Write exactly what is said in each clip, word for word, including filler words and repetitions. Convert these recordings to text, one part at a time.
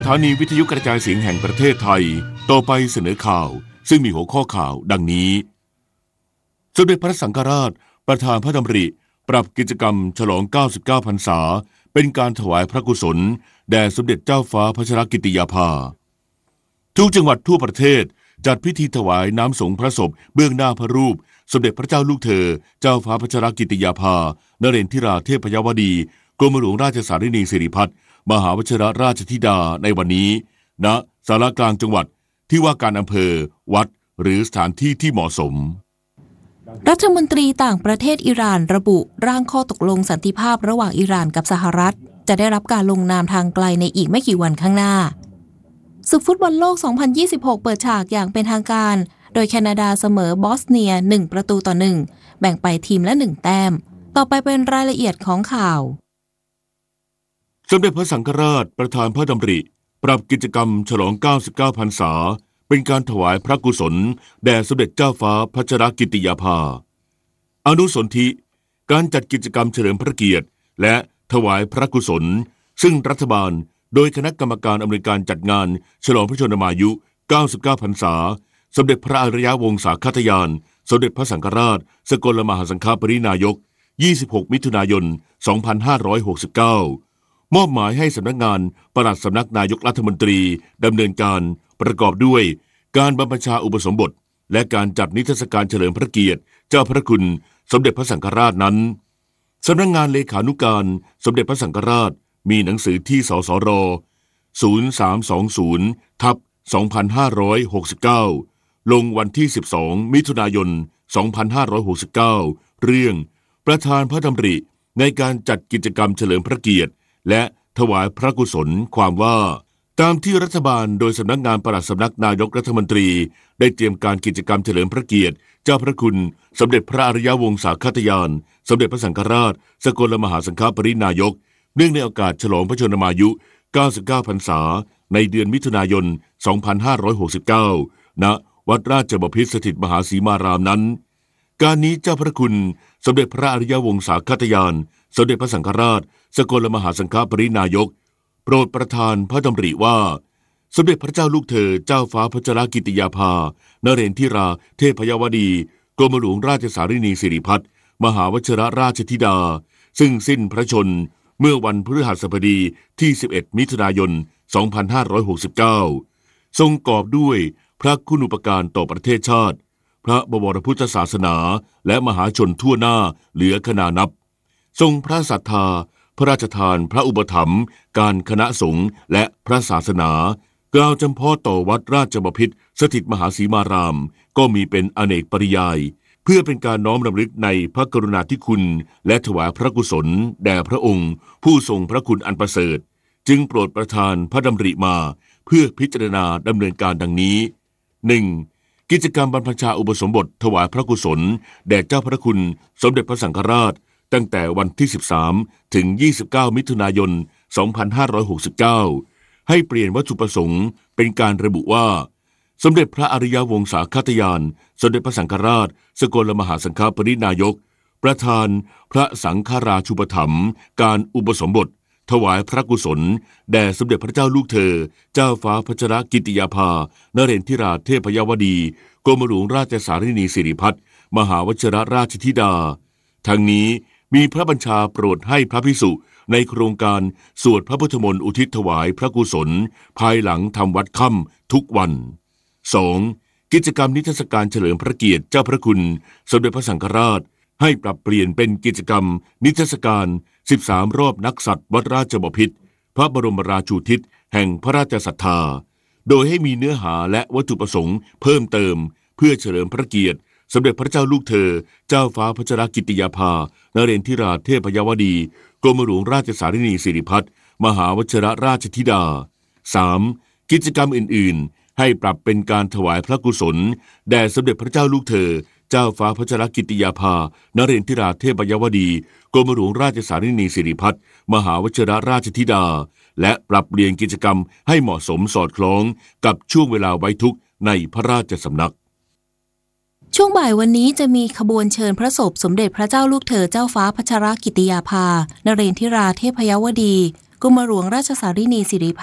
สถานีวิทยุกระจายเสียงแห่งประเทศไทยต่อไปเสนอข่าวซึ่งมีหัวข้อข่าวดังนี้สมเด็จพระสังฆราชประธานพระดำริปรับกิจกรรมฉลองเก้าสิบเก้าพรรษาเป็นการถวายพระกุศลแด่สมเด็จเจ้าฟ้าพัชรกิติยาภาทุกจังหวัดทั่วประเทศจัดพิธีถวายน้ำสงฆ์พระศพเบื้องหน้าพระรูปสมเด็จพระเจ้าลูกเธอเจ้าฟ้าพัชรกิติยาภานเรนทิราเทพยวดีกรมหลวงราชสารินีสิริพัฒน์มหาวชิรราชธิดาในวันนี้ณศาลากลางจังหวัดที่ว่าการอำเภอวัดหรือสถานที่ที่เหมาะสมรัฐมนตรีต่างประเทศอิหร่านระบุร่างข้อตกลงสันติภาพระหว่างอิหร่านกับสหรัฐจะได้รับการลงนามทางไกลในอีกไม่กี่วันข้างหน้าศึกฟุตบอลโลก สองพันยี่สิบหก เปิดฉากอย่างเป็นทางการโดยแคนาดาเสมอบอสเนียหนึ่งประตูต่อหนึ่งแบ่งไปทีมละหนึ่งแต้มต่อไปเป็นรายละเอียดของข่าวสมเด็จพระสังฆราชประธานพระดำริปรับกิจกรรมฉลองเก้าสิบเก้าพรรษาเป็นการถวายพระกุศลแด่สมเด็จเจ้าฟ้าพัชรกิติยาภาอนุสนธิการจัดกิจกรรมเฉลิมพระเกียรติและถวายพระกุศลซึ่งรัฐบาลโดยคณะกรรมการอำนวยการจัดงานฉลองพระชนมายุเก้าสิบเก้าพรรษาสมเด็จพระอริยวงศาคตยานสมเด็จพระสังฆราชสกลมหาสังฆปรินายกยี่สิบหกมิถุนายนสองพันห้าร้อยหกสิบเก้ามอบหมายให้สำนักงานปลัดสำนักนายกรัฐมนตรีดำเนินการประกอบด้วยการบรรพชาอุปสมบทและการจัดนิทรรศการเฉลิมพระเกียรติเจ้าพระคุณสมเด็จพระสังฆราชนั้นสำนักงานเลขานุการสมเด็จพระสังฆราชมีหนังสือที่สสร ศูนย์สามสองศูนย์ ทับ สองพันห้าร้อยหกสิบเก้า ลงวันที่สิบสองมิถุนายนสองพันห้าร้อยหกสิบเก้าเรื่องประธานพระดำริในการจัดกิจกรรมเฉลิมพระเกียรติและถวายพระกุศลความว่าตามที่รัฐบาลโดยสำนักงานปลัดสำนักนายกรัฐมนตรีได้เตรียมการกิจกรรมเฉลิมพระเกียรติเจ้าพระคุณสมเด็จพระอริยวงศาคตยานสมเด็จพระสังฆราชสกลมหาสังฆปรินายกเนื่องในโอกาสฉลองพระชนมายุเก้าสิบเก้าพรรษาในเดือนมิถุนายนสองพันห้าร้อยหกสิบเก้าณวัดราชบพิตรสถิตมหาสีมารามนั้นการนี้เจ้าพระคุณสมเด็จพระอริยวงศาคตยานสมเด็จพระสังฆราชสกลมหาสังฆปรินายกโปรดประทานพระดำริว่าสมเด็จพระเจ้าลูกเธอเจ้าฟ้าพัชรกิติยาภานเรนทิราเทพยวดีกรมหลวงราชสารินีสิริพัฒน์มหาวชิรราชธิดาซึ่งสิ้นพระชนเมื่อวันพฤหัสบดีที่สิบเอ็ดมิถุนายนสองพันห้าร้อยหกสิบเก้าทรงกอบด้วยพระคุณูปการต่อประเทศชาติพระบวรพุทธศาสนาและมหาชนทั่วหน้าเหลือขนานับทรงพระศรัทธาพระราชทานพระอุปถัมภ์การคณะสงฆ์และพระศาสนากล่าวจำเพาะต่อวัดราชบพิตรสถิตมหาสีมารามก็มีเป็นอเนกปริยายเพื่อเป็นการน้อมรำลึกในพระกรุณาธิคุณและถวายพระกุศลแด่พระองค์ผู้ทรงพระคุณอันประเสริฐจึงโปรดประทานพระดำริมาเพื่อพิจารณาดำเนินการดังนี้ หนึ่ง. กิจกรรมบรรพชาอุปสมบทถวายพระกุศลแด่เจ้าพระคุณสมเด็จพระสังฆราชตั้งแต่วันที่สิบสามถึงยี่สิบเก้ามิถุนายนสองพันห้าร้อยหกสิบเก้าให้เปลี่ยนวัตถุประสงค์เป็นการระบุว่าสมเด็จพระอริยวงศาคตยานสมเด็จพระสังฆราชสกลมหาสังฆปรินายกประธานพระสังฆราชูปถัมภ์การอุปสมบทถวายพระกุศลแด่สมเด็จพระเจ้าลูกเธอเจ้าฟ้าพัชรกิติยาภานเรนทิราเทพยวดีกรมหลวงราชสารินีสิริพัฒน์มหาวชิรราชธิดาทั้งนี้มีพระบัญชาโปรดให้พระภิกษุในโครงการสวดพระพุทธมนต์อุทิศถวายพระกุศลภายหลังทำวัดค่ำทุกวัน สอง. กิจกรรมนิทรรศการเฉลิมพระเกียรติเจ้าพระคุณสมเด็จพระสังฆราชให้ปรับเปลี่ยนเป็นกิจกรรมนิทรรศการสิบสามรอบนักสัตว์วัดราชบพิตรพระบรมราชูทิศแห่งพระราชศรัทธาโดยให้มีเนื้อหาและวัตถุประสงค์เพิ่มเติมเพื่อเฉลิมพระเกียรติสมเด็จพระเจ้าลูกเธอเจ้าฟ้าพัชรกิติยาภานเรนทิราเทพยวดีกรมหลวงราชสารินีสิริพัฒน์มหาวชิรราชธิดา สาม. กิจกรรมอื่นๆให้ปรับเป็นการถวายพระกุศลแด่สมเด็จพระเจ้าลูกเธอเจ้าฟ้าพัชรกิติยาภานเรนทิราเทพยวดีกรมหลวงราชสารินีสิริพัฒน์มหาวชิรราชธิดาและปรับเปลี่ยนกิจกรรมให้เหมาะสมสอดคล้องกับช่วงเวลาไว้ทุกข์ในพระราชสำนักช่วงบ่ายวันนี้จะมีขบวนเชิญพระศพสมเด็จพระเจ้าลูกเธอเจ้าฟ้าพัชรกิติยาภานเรนทิราเทพยวดีกรมหลวงราชสารินีสิริพัฒน์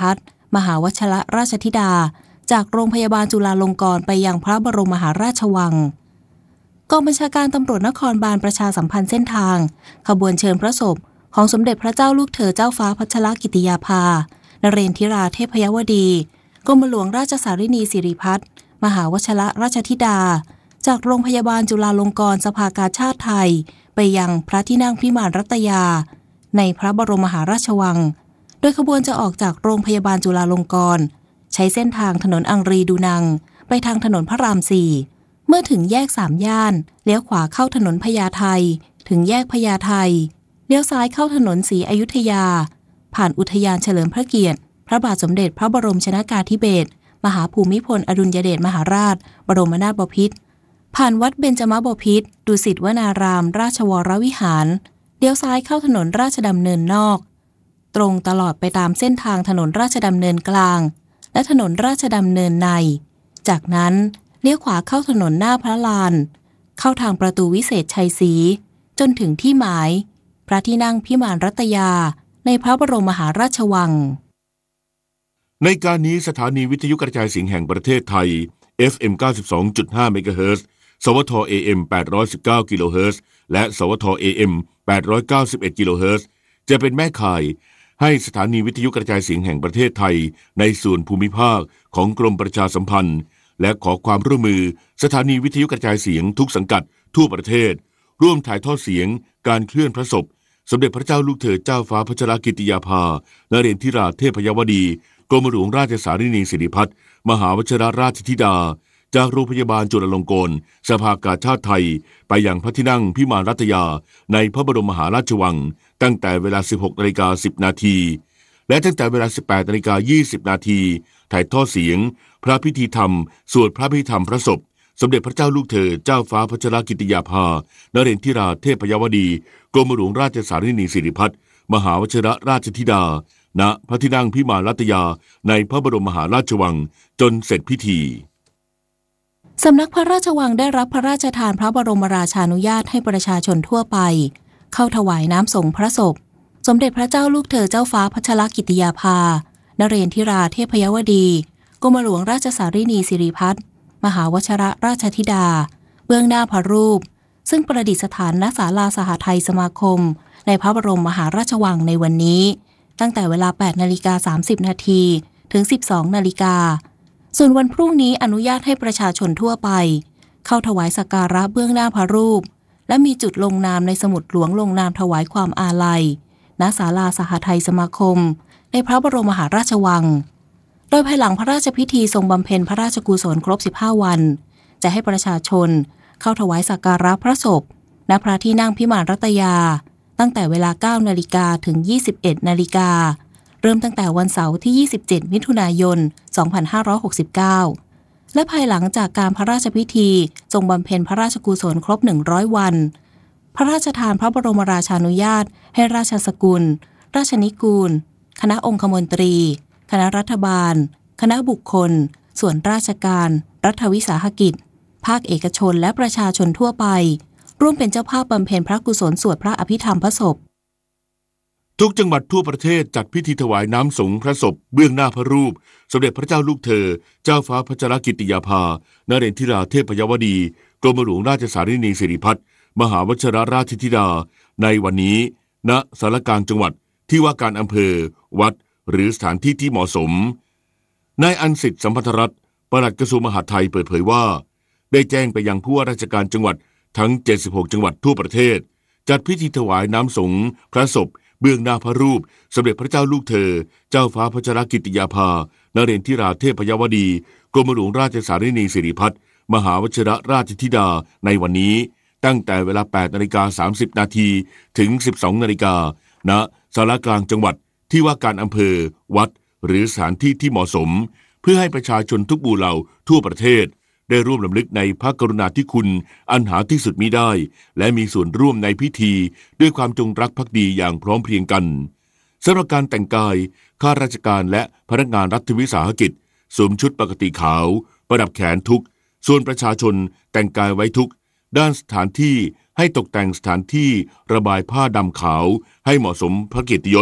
มหาวชิรราชธิดาจากโรงพยาบาลจุฬาลงกรณ์ไปยังพระบรมมหาราชวังกองบัญชาการตำรวจนครบาลประชาสัมพันธ์เส้นทางขบวนเชิญพระศพของสมเด็จพระเจ้าลูกเธอเจ้าฟ้าพัชรกิติยาภานเรนทิราเทพยวดีกรมหลวงราชสารินีสิริพัฒน์มหาวชิรราชธิดาจากโรงพยาบาลจุฬาลงกรณ์สภากาชาดไทยไปยังพระที่นั่งพิมานรัตยาในพระบรมมหาราชวังโดยขบวนจะออกจากโรงพยาบาลจุฬาลงกรณ์ใช้เส้นทางถนนอังรีดูนังไปทางถนนพระรามสี่เมื่อถึงแยกสามย่านเลี้ยวขวาเข้าถนนพญาไทถึงแยกพญาไทเลี้ยวซ้ายเข้าถนนศรีอยุธยาผ่านอุทยานเฉลิมพระเกียรติพระบาทสมเด็จพระบรมชนกาธิเบศรมหาภูมิพลอดุลยเดชมหาราชบรมนาถบพิตรผ่านวัดเบญจมบพิตรดุสิตวนารามราชวรวิหารเลี้ยวซ้ายเข้าถนนราชดำเนินนอกตรงตลอดไปตามเส้นทางถนนราชดำเนินกลางและถนนราชดำเนินในจากนั้นเลี้ยวขวาเข้าถนนหน้าพระลานเข้าทางประตูวิเศษชัยศรีจนถึงที่หมายพระที่นั่งพิมานรัตยาในพระบรมมหาราชวังในการนี้สถานีวิทยุกระจายเสียงแห่งประเทศไทย เอฟ เอ็ม เก้าสิบสองจุดห้า เมกะเฮิรตซ์สวท เอ เอ็ม แปดร้อยสิบเก้า กิโลเฮิรตซ์และสวท เอ เอ็ม แปดร้อยเก้าสิบเอ็ด กิโลเฮิรตซ์จะเป็นแม่ข่ายให้สถานีวิทยุกระจายเสียงแห่งประเทศไทยในส่วนภูมิภาคของกรมประชาสัมพันธ์และขอความร่วมมือสถานีวิทยุกระจายเสียงทุกสังกัดทั่วประเทศร่วมถ่ายทอดเสียงการเคลื่อนพระศพสมเด็จพระเจ้าลูกเธอเจ้าฟ้าพัชรกิติยาภานเรนทิราเทพยวดีกรมหลวงราชสารินีสิริพัฒน์มหาวชิรราชธิดาจากโรงพยาบาลจุฬาลงกรณ์สภากาชาดไทยไปยังพระที่นั่งพิมานรัตยาในพระบรมมหาราชวังตั้งแต่เวลา สิบหกนาฬิกาสิบนาทีและตั้งแต่เวลา สิบแปดนาฬิกายี่สิบนาทีถ่ายทอดเสียงพระพิธีธรรมสวดพระพิธีธรรมพระศพสมเด็จพระเจ้าลูกเธอเจ้าฟ้าพัชรกิติยาภานเรนทิราเทพยวดีกรมหลวงราชสารินีสิริพัฒน์มหาวชิรราชธิดาณพระที่นั่งพิมานรัตยาในพระบรมมหาราชวังจนเสร็จพิธีสำนักพระราชวังได้รับพระราชทานพระบรมราชานุญาตให้ประชาชนทั่วไปเข้าถวายน้ำสงฆ์พระศพสมเด็จพระเจ้าลูกเธอเจ้าฟ้าพัชรกิติยาภานเรนทิราเทพยวดีกรมหลวงราชสารินีสิริพัฒน์มหาวชิรราชธิดาเบื้องหน้าพระรูปซึ่งประดิษฐานณศาลาสหไทยสมาคมในพระบรมมหาราชวังในวันนี้ตั้งแต่เวลา แปดนาฬิกาสามสิบนาทีถึง สิบสองนาฬิกาส่วนวันพรุ่งนี้อนุญาตให้ประชาชนทั่วไปเข้าถวายสักการะเบื้องหน้าพระรูปและมีจุดลงนามในสมุดหลวงลงนามถวายความอาลัยณศาลาสหไทยสมาคมในพระบรมมหาราชวังโดยภายหลังพระราชพิธีทรงบำเพ็ญพระราชกุศลครบสิบห้าวันจะให้ประชาชนเข้าถวายสักการะพระศพณพระที่นั่งพิมานรัตยาตั้งแต่เวลา เก้านาฬิกาถึง ยี่สิบเอ็ดนาฬิกาเริ่มตั้งแต่วันเสาร์ที่ ยี่สิบเจ็ดมิถุนายนสองพันห้าร้อยหกสิบเก้าและภายหลังจากการพระราชพิธีทรงบำเพ็ญพระราชกุศลครบหนึ่งร้อยวันพระราชทานพระบรมราชานุญาตให้ราชสกุลราชนิกูลคณะองคมนตรีคณะรัฐบาลคณะบุคคลส่วนราชการรัฐวิสาหกิจภาคเอกชนและประชาชนทั่วไปร่วมเป็นเจ้าภาพบำเพ็ญพระกุศลสวดพระอภิธรรมพระศพทุกจังหวัดทั่วประเทศจัดพิธีถวายน้ำสงฆ์พระศพเบื้องหน้าพระรูปสมเด็จพระเจ้าลูกเธอเจ้าฟ้าพัชรกิติยาภานเรนทิราเทพยวดีกรมหลวงราชสารินีสิริพัฒน์มหาวชิรราชธิดาในวันนี้ณศาลากลางจังหวัดที่ว่าการอำเภอวัดหรือสถานที่ที่เหมาะสมนายอันสิทธิ์สัมพันธรัตน์ปลัดกระทรวงมหาดไทยเปิดเผยว่าได้แจ้งไปยังผู้ว่าราชการจังหวัดทั้งเจ็ดสิบหกจังหวัดทั่วประเทศจัดพิธีถวายน้ำสงฆ์พระศพเบื้องหน้าพระรูปสมเด็จพระเจ้าลูกเธอเจ้าฟ้าพัชรกิติยาภานเรนทิราเทพยวดีกรมหลวงราชสารินีสิริพัฒน์มหาวชิรราชธิดาในวันนี้ตั้งแต่เวลา แปดนาฬิกาสามสิบนาทีถึง สิบสองนาฬิกาณศาลากลางจังหวัดที่ว่าการอำเภอวัดหรือสถานที่ที่เหมาะสมเพื่อให้ประชาชนทุกหมู่เหล่าทั่วประเทศได้ร่วมรำลึกในพระกรุณาธิคุณอันหาที่สุดมิได้และมีส่วนร่วมในพิธีด้วยความจงรักภักดีอย่างพร้อมเพรียงกันสำหรับการแต่งกายข้าราชการและพนักงานรัฐวิสาหกิจสวมชุดปกติขาวประดับแขนทุกส่วนประชาชนแต่งกายไว้ทุกด้านสถานที่ให้ตกแต่งสถานที่ระบายผ้าดำขาวให้เหมาะสมพระเกียรติยศ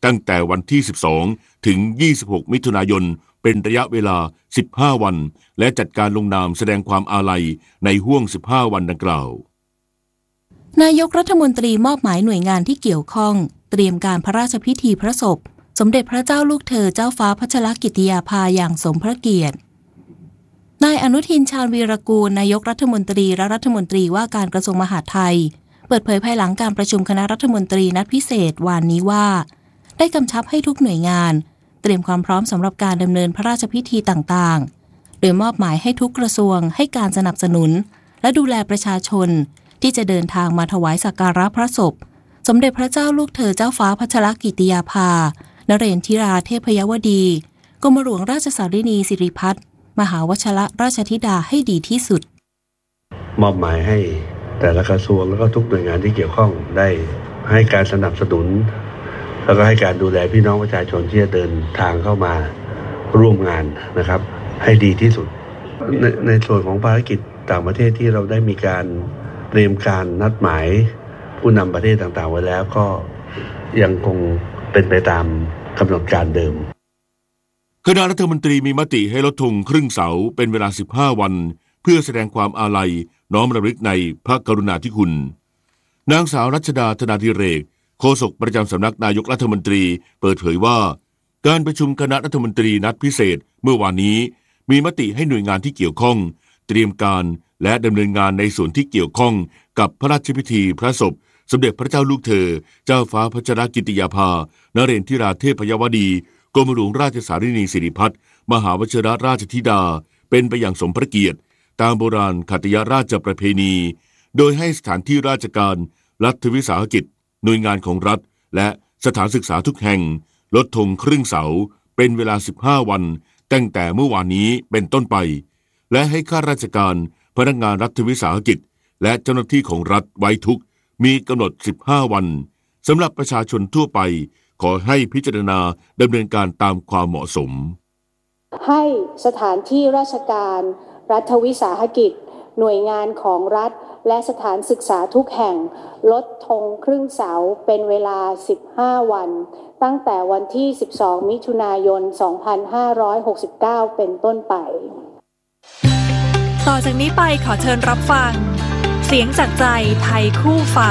ตั้งแต่วันที่สิบสองถึงยี่สิบหกมิถุนายนเป็นระยะเวลาสิบห้าวันและจัดการลงนามแสดงความอาลัยในห้วงสิบห้าวันดังกล่าวนายกรัฐมนตรีมอบหมายหน่วยงานที่เกี่ยวข้องเตรียมการพระราชพิธีพระศพสมเด็จพระเจ้าลูกเธอเจ้าฟ้าพัชรกิติยาภาอย่างสมพระเกียรตินายอนุทินชาญวีรกูลนายกรัฐมนตรีและรัฐมนตรีว่าการกระทรวงมหาดไทยเปิดเผยภายหลังการประชุมคณะรัฐมนตรีนัดพิเศษวานนี้ว่าได้กำชับให้ทุกหน่วยงานเตรียมความพร้อมสำหรับการดำเนินพระราชพิธีต่างๆโดยมอบหมายให้ทุกกระทรวงให้การสนับสนุนและดูแลประชาชนที่จะเดินทางมาถวายสักการะพระศพสมเด็จพระเจ้าลูกเธอเจ้าฟ้าพัชรกิติยาภานเรศธิราเทพยวดีกรมหลวงราชสารินีสิริพัฒน์มหาวชิรราชธิดาให้ดีที่สุดมอบหมายให้แต่ละกระทรวงแล้วก็ทุกหน่วยงานที่เกี่ยวข้องได้ให้การสนับสนุนแล้วก็ให้การดูแลพี่น้องประชาชนที่จะเดินทางเข้ามาร่วมงานนะครับให้ดีที่สุดในในส่วนของภารกิจต่างประเทศที่เราได้มีการเตรียมการนัดหมายผู้นำประเทศต่างๆไว้แล้วก็ยังคงเป็นไปตามกำหนดการเดิมคณะรัฐมนตรีมีมติให้ลดธงครึ่งเสาเป็นเวลาสิบห้าวันเพื่อแสดงความอาลัยน้อมรำลึกในพระกรุณาธิคุณนางสาวรัชดาธนาธิเรกโฆษกประจำสำนักนายกรัฐมนตรีเปิดเผยว่าการประชุมคณะรัฐมนตรีนัดพิเศษเมื่อวานนี้มีมติให้หน่วยงานที่เกี่ยวข้องเตรียมการและดำเนินงานในส่วนที่เกี่ยวข้องกับพระราชพิธีพระศพสมเด็จพระเจ้าลูกเธอเจ้าฟ้าพัชรกิติยาภานเรศธิราเทพยวดีกรมหลวงราชสารินีสิริพัฒน์มหาวชิรราชธิดาเป็นไปอย่างสมพระเกียรติตามโบราณขัตยราชประเพณีโดยให้สถานที่ราชการรัฐวิสาหกิจหน่วยงานของรัฐและสถานศึกษาทุกแห่งลดธงครึ่งเสาเป็นเวลาสิบห้าวันตั้งแต่เมื่อวานนี้เป็นต้นไปและให้ข้าราชการพนักงานรัฐวิสาหกิจและเจ้าหน้าที่ของรัฐไว้ทุกมีกำหนดสิบห้าวันสำหรับประชาชนทั่วไปขอให้พิจารณาดำเนินการตามความเหมาะสมให้สถานที่ราชการรัฐวิสาหกิจหน่วยงานของรัฐและสถานศึกษาทุกแห่งลดธงครึ่งเสาเป็นเวลาสิบห้าวันตั้งแต่วันที่สิบสองมิถุนายนสองพันห้าร้อยหกสิบเก้าเป็นต้นไปต่อจากนี้ไปขอเชิญรับฟังเสียงจากใจไทยคู่ฟ้า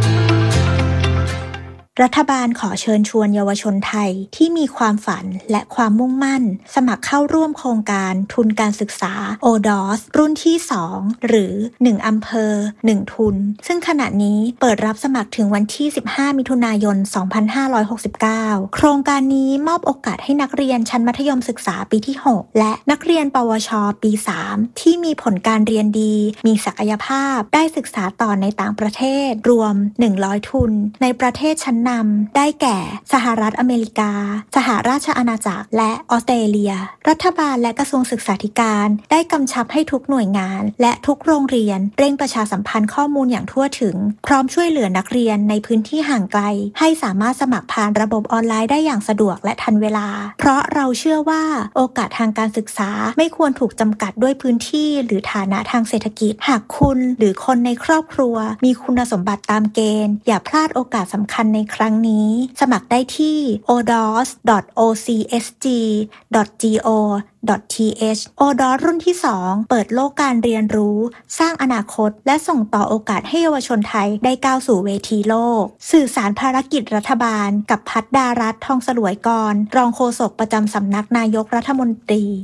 รัฐบาลขอเชิญชวนเยาวชนไทยที่มีความฝันและความมุ่งมั่นสมัครเข้าร่วมโครงการทุนการศึกษา โอ ดี โอ เอส รุ่นที่สองหรือหนึ่งอำเภอหนึ่งทุนซึ่งขณะนี้เปิดรับสมัครถึงวันที่สิบห้ามิถุนายนสองพันห้าร้อยหกสิบเก้าโครงการนี้มอบโอกาสให้นักเรียนชั้นมัธยมศึกษาปีที่หกและนักเรียนปวชปีสามที่มีผลการเรียนดีมีศักยภาพได้ศึกษาต่อในต่างประเทศรวมหนึ่งร้อยทุนในประเทศชั้นนำได้แก่สหรัฐอเมริกาสหราชอาณาจักรและออสเตรเลียรัฐบาลและกระทรวงศึกษาธิการได้กำชับให้ทุกหน่วยงานและทุกโรงเรียนเร่งประชาสัมพันธ์ข้อมูลอย่างทั่วถึงพร้อมช่วยเหลือนักเรียนในพื้นที่ห่างไกลให้สามารถสมัครผ่านระบบออนไลน์ได้อย่างสะดวกและทันเวลาเพราะเราเชื่อว่าโอกาสทางการศึกษาไม่ควรถูกจำกัดด้วยพื้นที่หรือฐานะทางเศรษฐกิจหากคุณหรือคนในครอบครัวมีคุณสมบัติตามเกณฑ์อย่าพลาดโอกาสสำคัญในครั้งนี้สมัครได้ที่ โอ ดี โอ เอส ดอท โอ ซี เอส จี ดอท จี โอ ดอท ที เอช โอ ดี โอ เอส รุ่นที่สองเปิดโลกการเรียนรู้สร้างอนาคตและส่งต่อโอกาสให้เยาวชนไทยได้ก้าวสู่เวทีโลกสื่อสารภารกิจรัฐบาลกับภัทรดารัตน์ทองสลวยกรรองโฆษกประจำสำนักนายกรัฐมนตรี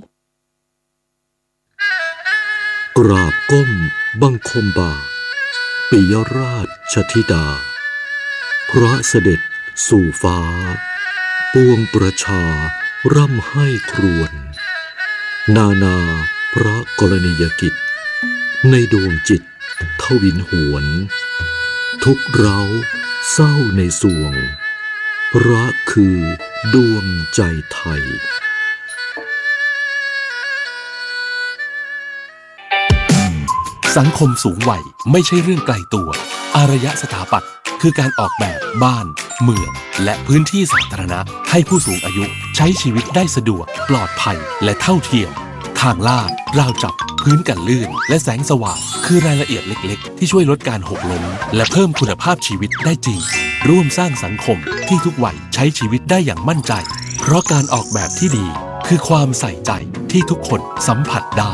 กราบก้มบังคมบาทปิยราชธิดาพระเสด็จสู่ฟ้าปวงประชาร่ำไห้ครวญนานาพระกรณียกิจในดวงจิตทวินหวนทุกเร้าเศร้าในสวงพระคือดวงใจไทยสังคมสูงวัยไม่ใช่เรื่องไกลตัวอารยสถาปัตย์คือการออกแบบบ้านเมืองและพื้นที่สาธารณะให้ผู้สูงอายุใช้ชีวิตได้สะดวกปลอดภัยและเท่าเทียมทางลาดราวจับพื้นกันลื่นและแสงสว่างคือรายละเอียดเล็กๆที่ช่วยลดการหกล้มและเพิ่มคุณภาพชีวิตได้จริงร่วมสร้างสังคมที่ทุกวัยใช้ชีวิตได้อย่างมั่นใจเพราะการออกแบบที่ดีคือความใส่ใจที่ทุกคนสัมผัสได้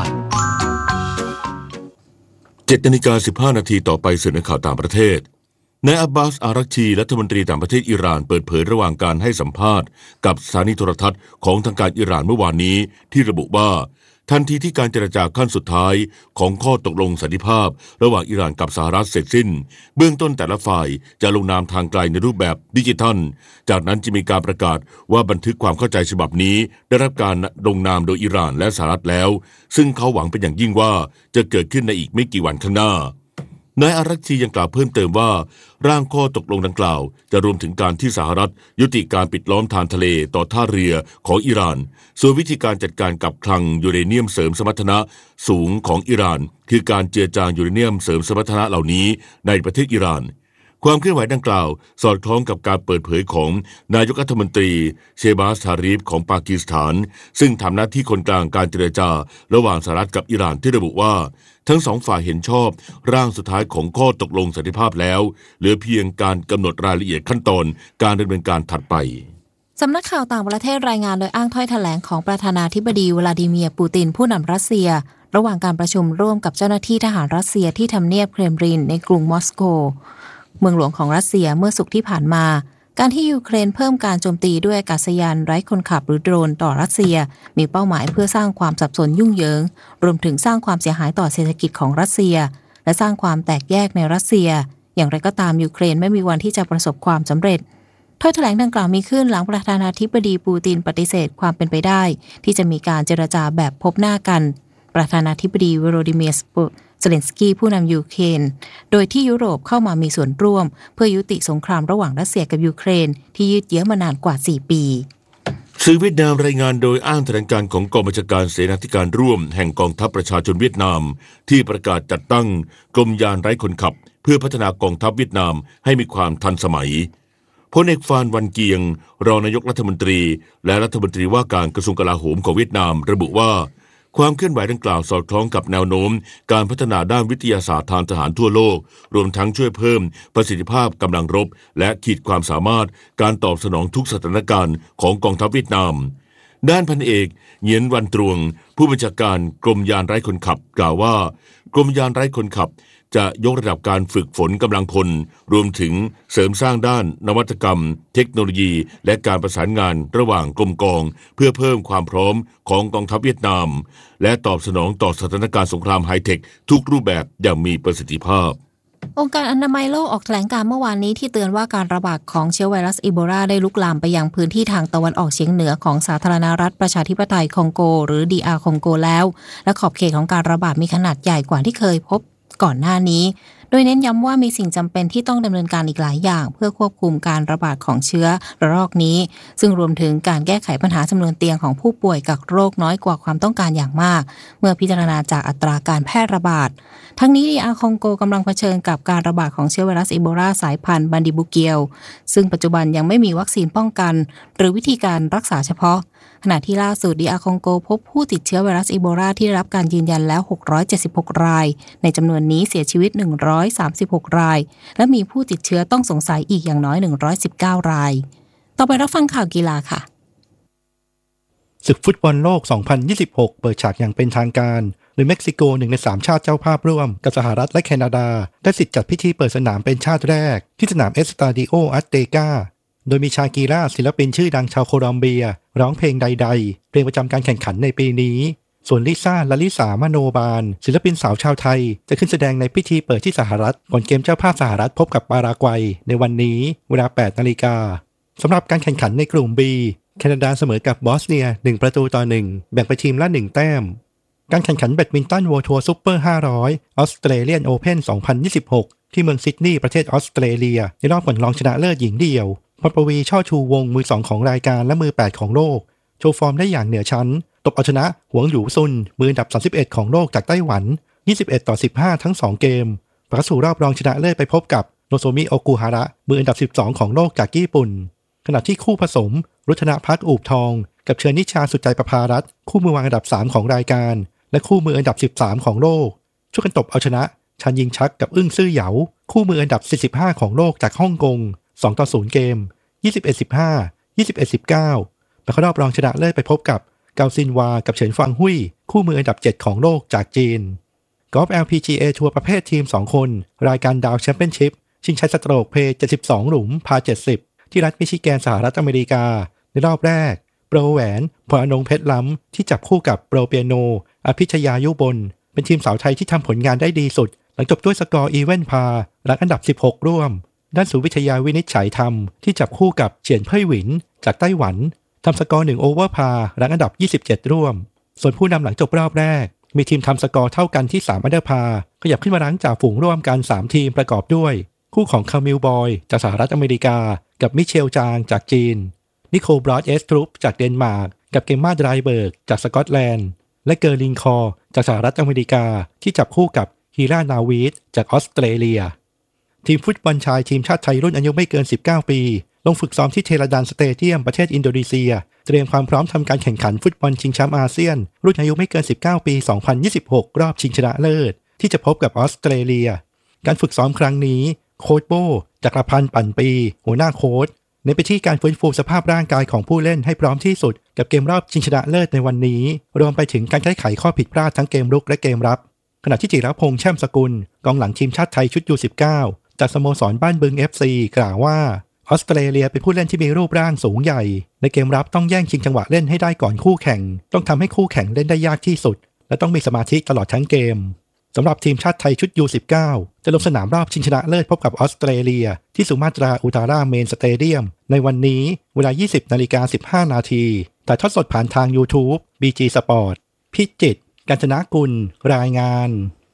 เจ็ดนาฬิกาสิบห้านาทีต่อไปสื่อข่าวต่างประเทศนายอับบาส อารักชีรัฐมนตรีต่างประเทศอิหร่านเปิดเผยระหว่างการให้สัมภาษณ์กับสถานีโทรทัศน์ของทางการอิหร่านเมื่อวานนี้ที่ระบุว่าทันทีที่การเจรจาขั้นสุดท้ายของข้อตกลงสันติภาพระหว่างอิหร่านกับสหรัฐเสร็จสิ้นเบื้องต้นแต่ละฝ่ายจะลงนามทางไกลในรูปแบบดิจิทัลจากนั้นจะมีการประกาศว่าบันทึกความเข้าใจฉบับนี้ได้รับการลงนามโดยอิหร่านและสหรัฐแล้วซึ่งเขาหวังเป็นอย่างยิ่งว่าจะเกิดขึ้นในอีกไม่กี่วันข้างหน้านายอารักชียังกล่าวเพิ่มเติมว่าร่างข้อตกลงดังกล่าวจะรวมถึงการที่สหรัฐยุติการปิดล้อมทางทะเลต่อท่าเรือของอิหร่านส่วนวิธีการจัดการกับคลังยูเรเนียมเสริมสมรรถนะสูงของอิหร่านคือการเจือจางยูเรเนียมเสริมสมรรถนะเหล่านี้ในประเทศอิหร่านความเคลื่อนไหวดังกล่าวสอดคล้องกับการเปิดเผยของนายกรัฐมนตรีเชบาส ชารีฟของปากีสถานซึ่งทำหน้าที่คนกลางการเจรจาระหว่างสหรัฐกับอิหร่านที่ระบุว่าทั้งสองฝ่ายเห็นชอบร่างสุดท้ายของข้อตกลงสันติภาพแล้วเหลือเพียงการกำหนดรายละเอียดขั้นตอนการดำเนินการถัดไปสำนักข่าวต่างประเทศรายงานโดยอ้างถ้อยแถลงของประธานาธิบดีวลาดิเมียร์ปูตินผู้นำรัสเซียระหว่างการประชุมร่วมกับเจ้าหน้าที่ทหารรัสเซียที่ทำเนียบเครมลินในกรุงมอสโกเมืองหลวงของรัสเซียเมื่อศุกร์ที่ผ่านมาการที่ยูเครนเพิ่มการโจมตีด้วยอากาศยานไร้คนขับหรือโดรนต่อรัสเซียมีเป้าหมายเพื่อสร้างความสับสนยุ่งเหยิงรวมถึงสร้างความเสียหายต่อเศรษฐกิจของรัสเซียและสร้างความแตกแยกในรัสเซียอย่างไรก็ตามยูเครนไม่มีวันที่จะประสบความสำเร็จถ้อยแถลงดังกล่าวมีขึ้นหลังประธานาธิบดีปูตินปฏิเสธความเป็นไปได้ที่จะมีการเจรจาแบบพบหน้ากันประธานาธิบดีวโรดิเมียร์เซเลนสกี้ผู้นำยูเครนโดยที่ยุโรปเข้ามามีส่วนร่วมเพื่อยุติสงครามระหว่างรัสเซียกับยูเครนที่ยืดเยื้อมานานกว่าสี่ปีสื่อเวียดนามรายงานโดยอ้างแถลงการของกองบัญชาการเสนาธิการร่วมแห่งกองทัพประชาชนเวียดนามที่ประกาศจัดตั้งกรมยานไร้คนขับเพื่อพัฒนากองทัพเวียดนามให้มีความทันสมัยพลเอกฟานวันเกียงรองนายกรัฐมนตรีและรัฐมนตรีว่าการกระทรวงกลาโหมของเวียดนามระบุว่าความเคลื่อนไหวดังกล่าวสอดคล้องกับแนวโน้มการพัฒนาด้านวิทยาศาสตร์ทางทหารทั่วโลกรวมทั้งช่วยเพิ่มประสิทธิภาพกำลังรบและขีดความสามารถการตอบสนองทุกสถานการณ์ของกองทัพเวียดนามด้านพันเอกเหยียนวันตรวงผู้บัญชาการกรมยานไร้คนขับกล่าวว่ากรมยานไร้คนขับจะยกระดับการฝึกฝนกำลังพลรวมถึงเสริมสร้างด้านนวัตกรรมเทคโนโลยีและการประสานงานระหว่างกรมกองเพื่อเพิ่มความพร้อมของกองทัพเวียดนามและตอบสนองต่อสถานการณ์สงครามไฮเทคทุกรูปแบบอย่างมีประสิทธิภาพองค์การอนามัยโลกออกแถลงการเมื่อวานนี้ที่เตือนว่าการระบาดของเชื้อไวรัสอีโบลาได้ลุกลามไปยังพื้นที่ทางตะวันออกเฉียงเหนือของสาธารณรัฐประชาธิปไตยคองโกหรือ ดี อาร์ คองโกแล้วและขอบเขตของการระบาดมีขนาดใหญ่กว่าที่เคยพบก่อนหน้านี้โดยเน้นย้ำว่ามีสิ่งจำเป็นที่ต้องดำเนินการอีกหลายอย่างเพื่อควบคุมการระบาดของเชื้อระลอกนี้ซึ่งรวมถึงการแก้ไขปัญหาจำนวนเตียงของผู้ป่วยกับโรคน้อยกว่าความต้องการอย่างมากเมื่อพิจารณาจากอัตราการแพร่ระบาดทั้งนี้ ดี อาร์ คองโกกำลังเผชิญกับการระบาดของเชื้อไวรัสอีโบลาสายพันธุ์บันดิบุเกียวซึ่งปัจจุบันยังไม่มีวัคซีนป้องกันหรือวิธีการรักษาเฉพาะขณะที่ล่าสุด ดี อาร์ คองโกพบผู้ติดเชื้อไวรัสอีโบลาที่ได้รับการยืนยันแล้วหกร้อยเจ็ดสิบหกรายในจำนวนนี้เสียชีวิตหนึ่งร้อยสามสิบหกรายและมีผู้ติดเชื้อต้องสงสัยอีกอย่างน้อยหนึ่งร้อยสิบเก้ารายต่อไปรับฟังข่าวกีฬาค่ะศึกฟุตบอลโลกสองพันยี่สิบหกเปิดฉากอย่างเป็นทางการโดยเม็กซิโกหนึ่งในสามชาติเจ้าภาพร่วมกับสหรัฐและแคนาดาได้สิทธิ์จัดพิธีเปิดสนามเป็นชาติแรกที่สนามเอสตาดิโออัตเตกาโดยมีชากีร่าศิลปินชื่อดังชาวโคลอมเบียร้องเพลงใดๆเพลงประจำการแข่งขันในปีนี้ส่วนลิซ่าและลิสามโนบาลศิลปินสาวชาวไทยจะขึ้นแสดงในพิธีเปิดที่สหรัฐก่อนเกมเจ้าภาพสหรัฐพบกับปารากวัยในวันนี้เวลา แปดนาฬิกาสำหรับการแข่งขันในกลุ่ม B แคนาดาเสมอกับบอสเนียหนึ่งประตูต่อหนึ่งแบ่งไปทีมละหนึ่งแต้มการแข่งขันแบดมินตันเวิลด์ทัวร์ซุปเปอร์ห้าร้อยออสเตรเลียนโอเพ่นสองพันยี่สิบหกที่เมืองซิดนีย์ประเทศออสเตรเลียในรอบก่อนรองชนะเลิศหญิงเดี่ยวพรปวีช่อชูวงมือสองของรายการและมือแปดของโลกโชว์ฟอร์มได้อย่างเหนือชั้นตบเอาชนะหวงหยูซุนมืออันดับสามสิบเอ็ดของโลกจากไต้หวันยี่สิบเอ็ดต่อสิบห้าทั้งสองเกมผ่านสู่รอบรองชนะเลิศไปพบกับโนโซมิโอกุฮาระมืออันดับสิบสองของโลกจากญี่ปุ่นขณะที่คู่ผสมรุธนภัทรอูบทองกับเชิญนิชาสุดใจประภารัตน์คู่มือวางอันดับสามของรายการและคู่มืออันดับสิบสามของโลกช่วยกันตบเอาชนะชันยิงชักกับอึ้งซื่อเหยาคู่มืออันดับสี่สิบห้าของโลกจากฮ่องกงสองต่อศูนย์เกม ยี่สิบเอ็ดสิบห้า ยี่สิบเอ็ดสิบเก้า และเข้ารอบรองชนะเลิศไปพบกับเกาซินวากับเฉินฟางหุยคู่มืออันดับเจ็ดของโลกจากจีนกอล์ฟ แอล พี จี เอ ทัวร์ประเภททีมสองคนรายการดาวแชมเปี้ยนชิพชิงชัยสโตรกเพลย์เจ็ดสิบสองหลุมพาเจ็ดสิบที่รัฐมิชิแกนสหรัฐอเมริกาในรอบแรกโปรแหวนพรอนงเพชรล้ำที่จับคู่กับโปรเปียโนอภิชยายุบลเป็นทีมสาวไทยที่ทำผลงานได้ดีสุดหลังจบด้วยสกอร์อีเวนต์พารังอันดับสิบหกร่วมด้านสุวิทยาวินิจฉัยธรรมที่จับคู่กับเฉียนเพ่ยหวินจากไต้หวันทำสกอร์หนึ่งโอเวอร์พารังอันดับยี่สิบเจ็ดร่วมส่วนผู้นำหลังจบรอบแรกมีทีมทำสกอร์เท่ากันที่สามอันเดอร์พาขยับขึ้นมารั้งจ่าฝูงร่วมกันสามทีมประกอบด้วยคู่ของคามิลบอยจากสหรัฐอเมริกากับมิเชลจางจากจีนนิโคลบรอดเอสทรูปจากเดนมาร์กกับเกมมาไดรเบิร์กจากสกอตแลนด์และเกอร์ลินคอร์จากสหรัฐอเมริกาที่จับคู่กับฮีรานาวีดจากออสเตรเลียทีมฟุตบอลชายทีมชาติไทยรุ่นอายุไม่เกินสิบเก้าปีลงฝึกซ้อมที่เทราดันสเตเดียมประเทศอินโดนีเซียเตรียมความพร้อมทำการแข่งขันฟุตบอลชิงแชมป์อาเซียนรุ่นอายุไม่เกินสิบเก้าปีสองพันยี่สิบหกรอบชิงชนะเลิศที่จะพบกับออสเตรเลียการฝึกซ้อมครั้งนี้โค้ชโบจักรพันธ์ปั่นปีหัวหน้าโค้ชเน้นไปที่การฟื้นฟูสภาพร่างกายของผู้เล่นให้พร้อมที่สุดกับเกมรอบชิงชนะเลิศในวันนี้รวมไปถึงการแก้ไขข้อผิดพลาดทั้งเกมรุกและเกมรับขณะที่จิรพงษ์แช่มสกุลกองหลังทีมชาติไทยชุด ยู สิบเก้า จากสโมสรบ้านบึง เอฟ ซี กล่าวว่าออสเตรเลียเป็นผู้เล่นที่มีรูปร่างสูงใหญ่ในเกมรับต้องแย่งชิงจังหวะเล่นให้ได้ก่อนคู่แข่งต้องทำให้คู่แข่งเล่นได้ยากที่สุดและต้องมีสมาธิตลอดทั้งเกมสำหรับทีมชาติไทยชุด ยู สิบเก้า จะลงสนามรอบชิงชนะเลิศพบกับออสเตรเลียที่สุมาตราอุตาราเมนสเตเดียมในวันนี้เวลา ยี่สิบนาฬิกาสิบห้านาทีถ่ายทอดสดผ่านทาง YouTube บี จี Sport พิจิตร กาญจนกุลรายงาน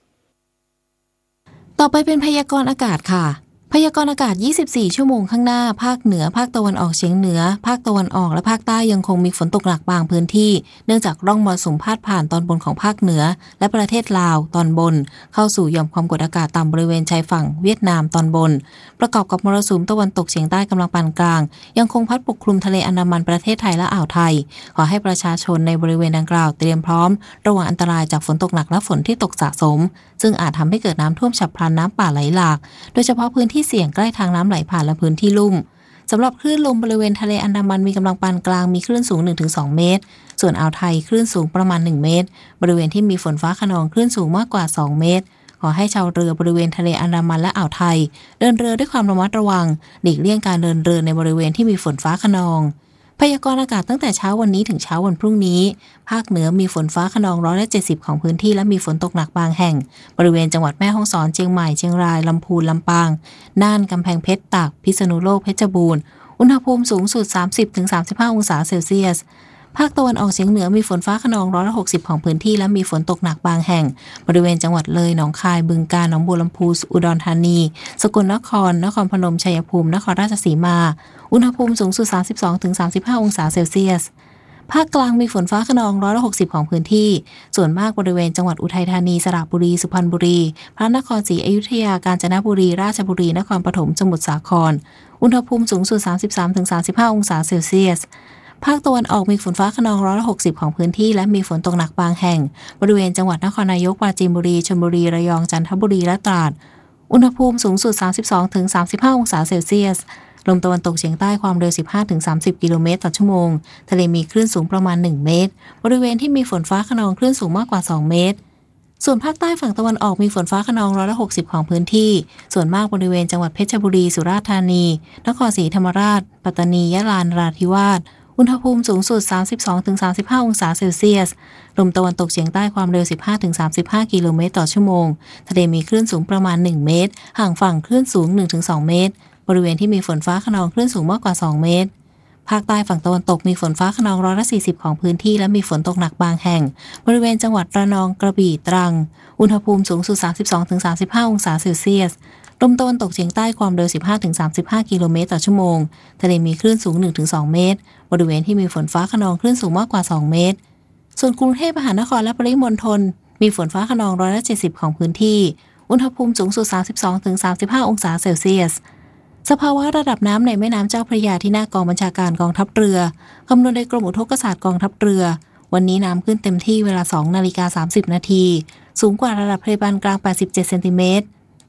ต่อไปเป็นพยากรณ์อากาศค่ะพยากรณ์อากาศยี่สิบสี่ชั่วโมงข้างหน้าภาคเหนือภาคตะวันออกเฉียงเหนือภาคตะวันออกและภาคใต้ยังคงมีฝนตกหนักบางพื้นที่เนื่องจากร่องมรสุมพาดผ่านตอนบนของภาคเหนือและประเทศลาวตอนบนเข้าสู่หย่อมความกดอากาศต่ำบริเวณชายฝั่งเวียดนามตอนบนประกอบกับมรสุมตะวันตกเฉียงใต้กำลังปานกลางยังคงพัดปกคลุมทะเลอันดามันประเทศไทยและอ่าวไทยขอให้ประชาชนในบริเวณดังกล่าวเตรียมพร้อมระวังอันตรายจากฝนตกหนักและฝนที่ตกสะสมซึ่งอาจทำให้เกิดน้ำท่วมฉับพลันน้ำป่าไหลหลากโดยเฉพาะพื้นที่เสี่ยงใกล้ทางน้ำไหลผ่านและพื้นที่ลุ่มสำหรับคลื่นลมบริเวณทะเลอันดามันมีกำลังปานกลางมีคลื่นสูง หนึ่งถึงสอง เมตรส่วนอ่าวไทยคลื่นสูงประมาณหนึ่งเมตรบริเวณที่มีฝนฟ้าคะนองคลื่นสูงมากกว่าสองเมตรขอให้ชาวเรือบริเวณทะเลอันดามันและอ่าวไทยเดินเรือด้วยความระมัดระวังหลีกเลี่ยงการเดินเรือในบริเวณที่มีฝนฟ้าคะนองพยากรณ์อากาศตั้งแต่เช้าวันนี้ถึงเช้าวันพรุ่งนี้ภาคเหนือมีฝนฟ้าคะนองร้อยละเจ็ดสิบของพื้นที่และมีฝนตกหนักบางแห่งบริเวณจังหวัดแม่ฮ่องสอนเชียงใหม่เชียงรายลำพูนลำปางน่านกำแพงเพชรตากพิษณุโลกเพชรบูรณ์อุณหภูมิสูงสุด สามสิบถึงสามสิบห้า องศาเซลเซียสภาคตะวันออกเฉียงเหนือมีฝนฟ้าคะนองร้อยละหกสิบของพื้นที่และมีฝนตกหนักบางแห่งบริเวณจังหวัดเลยหนองคายบึงกาฬหนองบัวลำพูอุดรธานีสกลนครนครพนมชัยภูมินครราชสีมาอุณหภูมิสูงสุด สามสิบสองถึงสามสิบห้า องศาเซลเซียสภาคกลางมีฝนฟ้าคะนองร้อยละหกสิบของพื้นที่ส่วนมากบริเวณจังหวัดอุทัยธานีสระบุรีสุพรรณบุรีพระนครศรีอยุธยากาญจนบุรีราชบุรีนครปฐมสมุทรสาครอุณหภูมิสูงสุด สามสิบสามถึงสามสิบห้า องศาเซลเซียสภาคตะวันออกมีฝนฟ้าคะนองร้อยละหกสิบของพื้นที่และมีฝนตกหนักบางแห่งบริเวณจังหวัดนครนายกปราจีนบุรีชลบุรีระยองจันทบุรีและตราดอุณหภูมิสูงสุด สามสิบสองถึงสามสิบห้า องศาเซลเซียสลมตะวันตกเฉียงใต้ความเร็ว สิบห้าถึงสามสิบ กิโลเมตรต่อชั่วโมงทะเลมีคลื่นสูงประมาณหนึ่งเมตรบริเวณที่มีฝนฟ้าคะนองคลื่นสูงมากกว่าสองเมตรส่วนภาคใต้ฝั่งตะวันออกมีฝนฟ้าคะนองร้อยละหกสิบของพื้นที่ส่วนมากบริเวณจังหวัดเพชรบุรีสุราษฎร์ธานีนครศรีธรรมราชปัตตานียะลานราธิวาสอุณหภูมิสูงสุด สามสิบสองถึงสามสิบห้า องศาเซลเซียสลมตะวันตกเฉียงใต้ความเร็ว สิบห้าถึงสามสิบห้า กิโลเมตรต่อชั่วโมงทะเลมีคลื่นสูงประมาณหนึ่งเมตรห่างฝั่งคลื่นสูง หนึ่งถึงสอง เมตรบริเวณที่มีฝนฟ้าคะนองคลื่นสูงมากกว่าสองเมตรภาคใต้ฝั่งตะวันตกมีฝนฟ้าคะนองร้อยละสี่สิบของพื้นที่และมีฝนตกหนักบางแห่งบริเวณจังหวัดระนองกระบี่ตรังอุณหภูมิสูงสุด สามสิบสองถึงสามสิบห้า องศาเซลเซียสลมตะวันตกเฉียงใต้ความเร็ว สิบห้าถึงสามสิบห้า กิโลเมตรต่อชั่วโมงทะเลมีคลื่นสูง หนึ่งถึงสอง เมตรบริเวณที่มีฝนฟ้าคะนองคลื่นสูงมากกว่าสองเมตรส่วนกรุงเทพมหานครและปริมณฑลมีฝนฟ้าคะนองร้อยละเจ็ดสิบของพื้นที่อุณหภูมิสูงสุด สามสิบสองถึงสามสิบห้า องศาเซลเซียสสภาวะระดับน้ำในแม่น้ำเจ้าพระยาที่หน้ากองบัญชาการกองทัพเรือคำนวณโดยกรมอุทกศาสตร์กองทัพเรือวันนี้น้ำขึ้นเต็มที่เวลา สองนาฬิกาสามสิบนาทีสูงกว่าระดับทะเลปานกลางแปดสิบเจ็ดเซนติเมตร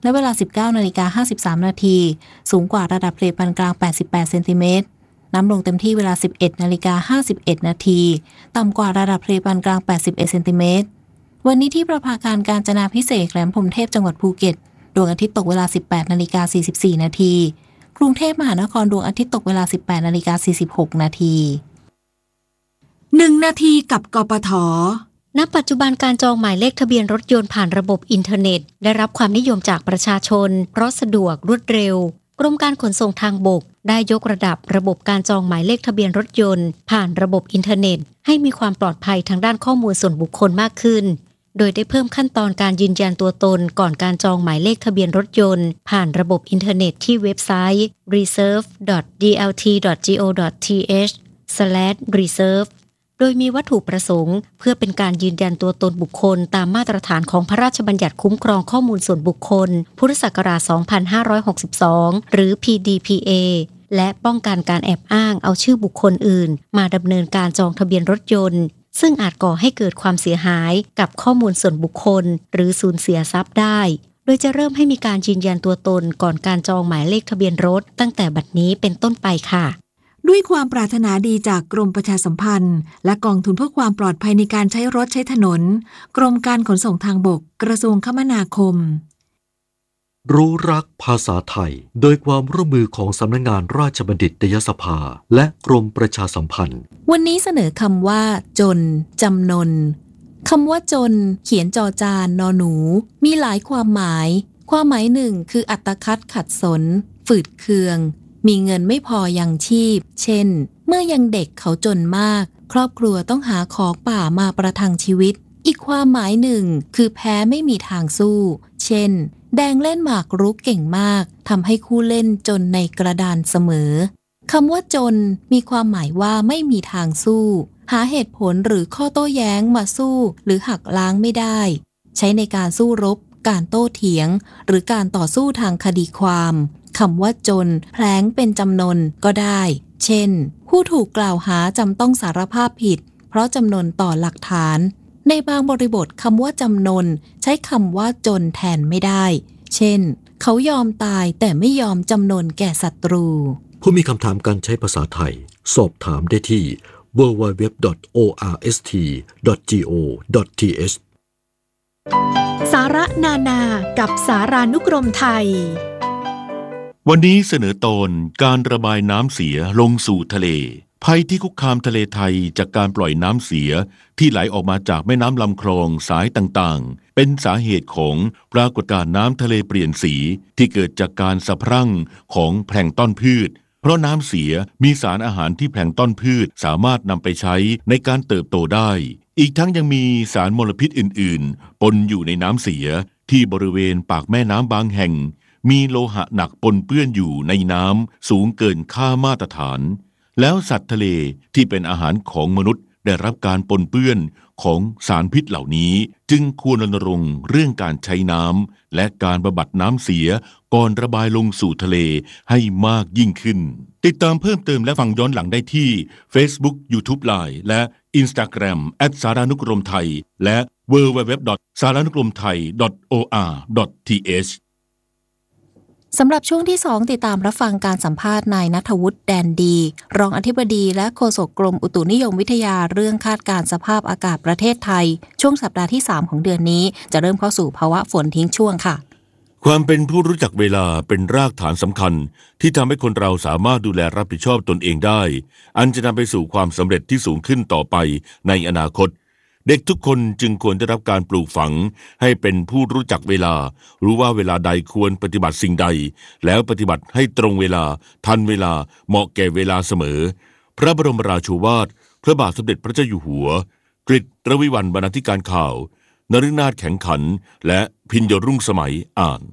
ณเวลา สิบเก้านาฬิกาห้าสิบสาม นาทีสูงกว่าระดับทะเลปานกลางแปดสิบแปดเซนติเมตรน้ำลงเต็มที่เวลา สิบเอ็ดนาฬิกาห้าสิบเอ็ด นาทีต่ำกว่าระดับทะเลปานกลางแปดสิบเอ็ดเซนติเมตรวันนี้ที่ประภาคารกาญจนาภิเษกแหลมพรหมเทพจังหวัดภูเก็ตดวงอาทิตย์ตกเวลา สิบแปดนาฬิกาสี่สิบสี่ นาทีกรุงเทพมหานครดวงอาทิตย์ตกเวลา สิบแปดนาฬิกาสี่สิบหก นาทีหนึ่งนาทีกับกปท. ณ ปัจจุบันการจองหมายเลขทะเบียนรถยนต์ผ่านระบบอินเทอร์เน็ตได้รับความนิยมจากประชาชนเพราะสะดวกรวดเร็วกรมการขนส่งทางบกได้ยกระดับระบบการจองหมายเลขทะเบียนรถยนต์ผ่านระบบอินเทอร์เน็ตให้มีความปลอดภัยทางด้านข้อมูลส่วนบุคคลมากขึ้นโดยได้เพิ่มขั้นตอนการยืนยันตัวตนก่อนการจองหมายเลขทะเบียนรถยนต์ผ่านระบบอินเทอร์เน็ตที่เว็บไซต์ รีเซิร์ฟ ดอท ดี แอล ที ดอท จี โอ ดอท ที เอช สแลช รีเซิร์ฟ โดยมีวัตถุประสงค์เพื่อเป็นการยืนยันตัวตนบุคคลตามมาตรฐานของพระราชบัญญัติคุ้มครองข้อมูลส่วนบุคคลพุทธศักราช สองพันห้าร้อยหกสิบสอง หรือ พี ดี พี เอ และป้องกันการแอบอ้างเอาชื่อบุคคลอื่นมาดำเนินการจองทะเบียนรถยนต์ซึ่งอาจก่อให้เกิดความเสียหายกับข้อมูลส่วนบุคคลหรือสูญเสียทรัพย์ได้โดยจะเริ่มให้มีการยืนยันตัวตนก่อนการจองหมายเลขทะเบียนรถตั้งแต่บัดนี้เป็นต้นไปค่ะด้วยความปรารถนาดีจากกรมประชาสัมพันธ์และกองทุนเพื่อความปลอดภัยในการใช้รถใช้ถนนกรมการขนส่งทางบกกระทรวงคมนาคมรู้รักภาษาไทยโดยความร่วมมือของสำนักงานราชบัณฑิตยสภาและกรมประชาสัมพันธ์วันนี้เสนอคำว่าจนจำนนคำว่าจนเขียนจอจานนอหนูมีหลายความหมายความหมายหนึ่งคืออัตคัดขัดสนฝืดเคืองมีเงินไม่พอยังชีพเช่นเมื่อยังเด็กเขาจนมากครอบครัวต้องหาของป่ามาประทังชีวิตอีกความหมายหนึ่งคือแพ้ไม่มีทางสู้เช่นแดงเล่นหมากรุกเก่งมากทำให้คู่เล่นจนในกระดานเสมอคำว่าจนมีความหมายว่าไม่มีทางสู้หาเหตุผลหรือข้อโต้แย้งมาสู้หรือหักล้างไม่ได้ใช้ในการสู้รบการโต้เถียงหรือการต่อสู้ทางคดีความคำว่าจนแผลงเป็นจำนนก็ได้เช่นผู้ถูกกล่าวหาจำต้องสารภาพผิดเพราะจำนนต่อหลักฐานในบางบริบทคำว่าจำนนใช้คำว่าจนแทนไม่ได้เช่นเขายอมตายแต่ไม่ยอมจำนนแก่ศัตรูผู้มีคำถามการใช้ภาษาไทยสอบถามได้ที่ ดับเบิลยู ดับเบิลยู ดับเบิลยู ดอท โอ อาร์ เอส ที ดอท จี โอ ดอท ที เอชสาระนานากับสารานุกรมไทยวันนี้เสนอตอนการระบายน้ำเสียลงสู่ทะเลภัยที่คุกคามทะเลไทยจากการปล่อยน้ำเสียที่ไหลออกมาจากแม่น้ำลำคลองสายต่างๆเป็นสาเหตุของปรากฏการณ์น้ำทะเลเปลี่ยนสีที่เกิดจากการสะพรั่งของแพลงก์ต้นพืชเพราะน้ำเสียมีสารอาหารที่แพลงก์ต้นพืชสามารถนำไปใช้ในการเติบโตได้อีกทั้งยังมีสารมลพิษอื่นๆปนอยู่ในน้ำเสียที่บริเวณปากแม่น้ำบางแห่งมีโลหะหนักปนเปื้อนอยู่ในน้ำสูงเกินค่ามาตรฐานแล้วสัตว์ทะเลที่เป็นอาหารของมนุษย์ได้รับการปนเปื้อนของสารพิษเหล่านี้จึงควรรณรงค์เรื่องการใช้น้ำและการบำบัดน้ำเสียก่อนระบายลงสู่ทะเลให้มากยิ่งขึ้นติดตามเพิ่มเติมและฟังย้อนหลังได้ที่ Facebook YouTube Line และ Instagram แอท สารานุกรมไทยและ ดับเบิลยู ดับเบิลยู ดับเบิลยู ดอท สารานุกรมไทย ดอท โอ อาร์ ดอท ที เอชสำหรับช่วงที่สองติดตามรับฟังการสัมภาษณ์นายณัฐวุฒิแดนดีรองอธิบดีและโฆษกกรมอุตุนิยมวิทยาเรื่องคาดการณ์สภาพอากาศประเทศไทยช่วงสัปดาห์ที่สามของเดือนนี้จะเริ่มเข้าสู่ภาวะฝนทิ้งช่วงค่ะความเป็นผู้รู้จักเวลาเป็นรากฐานสำคัญที่ทำให้คนเราสามารถดูแลรับผิดชอบตนเองได้อันจะนำไปสู่ความสำเร็จที่สูงขึ้นต่อไปในอนาคตเด็กทุกคนจึงควรได้รับการปลูกฝังให้เป็นผู้รู้จักเวลารู้ว่าเวลาใดควรปฏิบัติสิ่งใดแล้วปฏิบัติให้ตรงเวลาทันเวลาเหมาะแก่เวลาเสมอพระบรมราโชวาทพระบาทสมเด็จพระเจ้าอยู่หัวกฤษณ์ ระวิวรรณบรรณาธิการข่าวนฤนาถแข็งขันและพิญญรุ่งสมัยอ่าน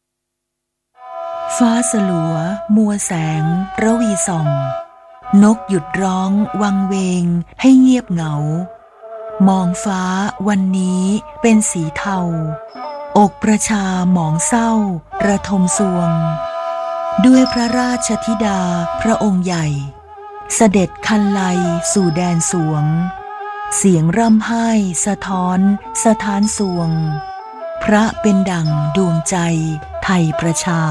ฟ้าสลัวมัวแสงระวีส่องนกหยุดร้องวังเวงให้เงียบเหงามองฟ้าวันนี้เป็นสีเทาอกประชาหมองเศร้าระทมสวงด้วยพระราชธิดาพระองค์ใหญ่เสด็จคันไลสู่แดนสวงเสียงร่ำไห้สะท้อนสะท้านสวงพระเป็นดั่งดวงใจไทยประชา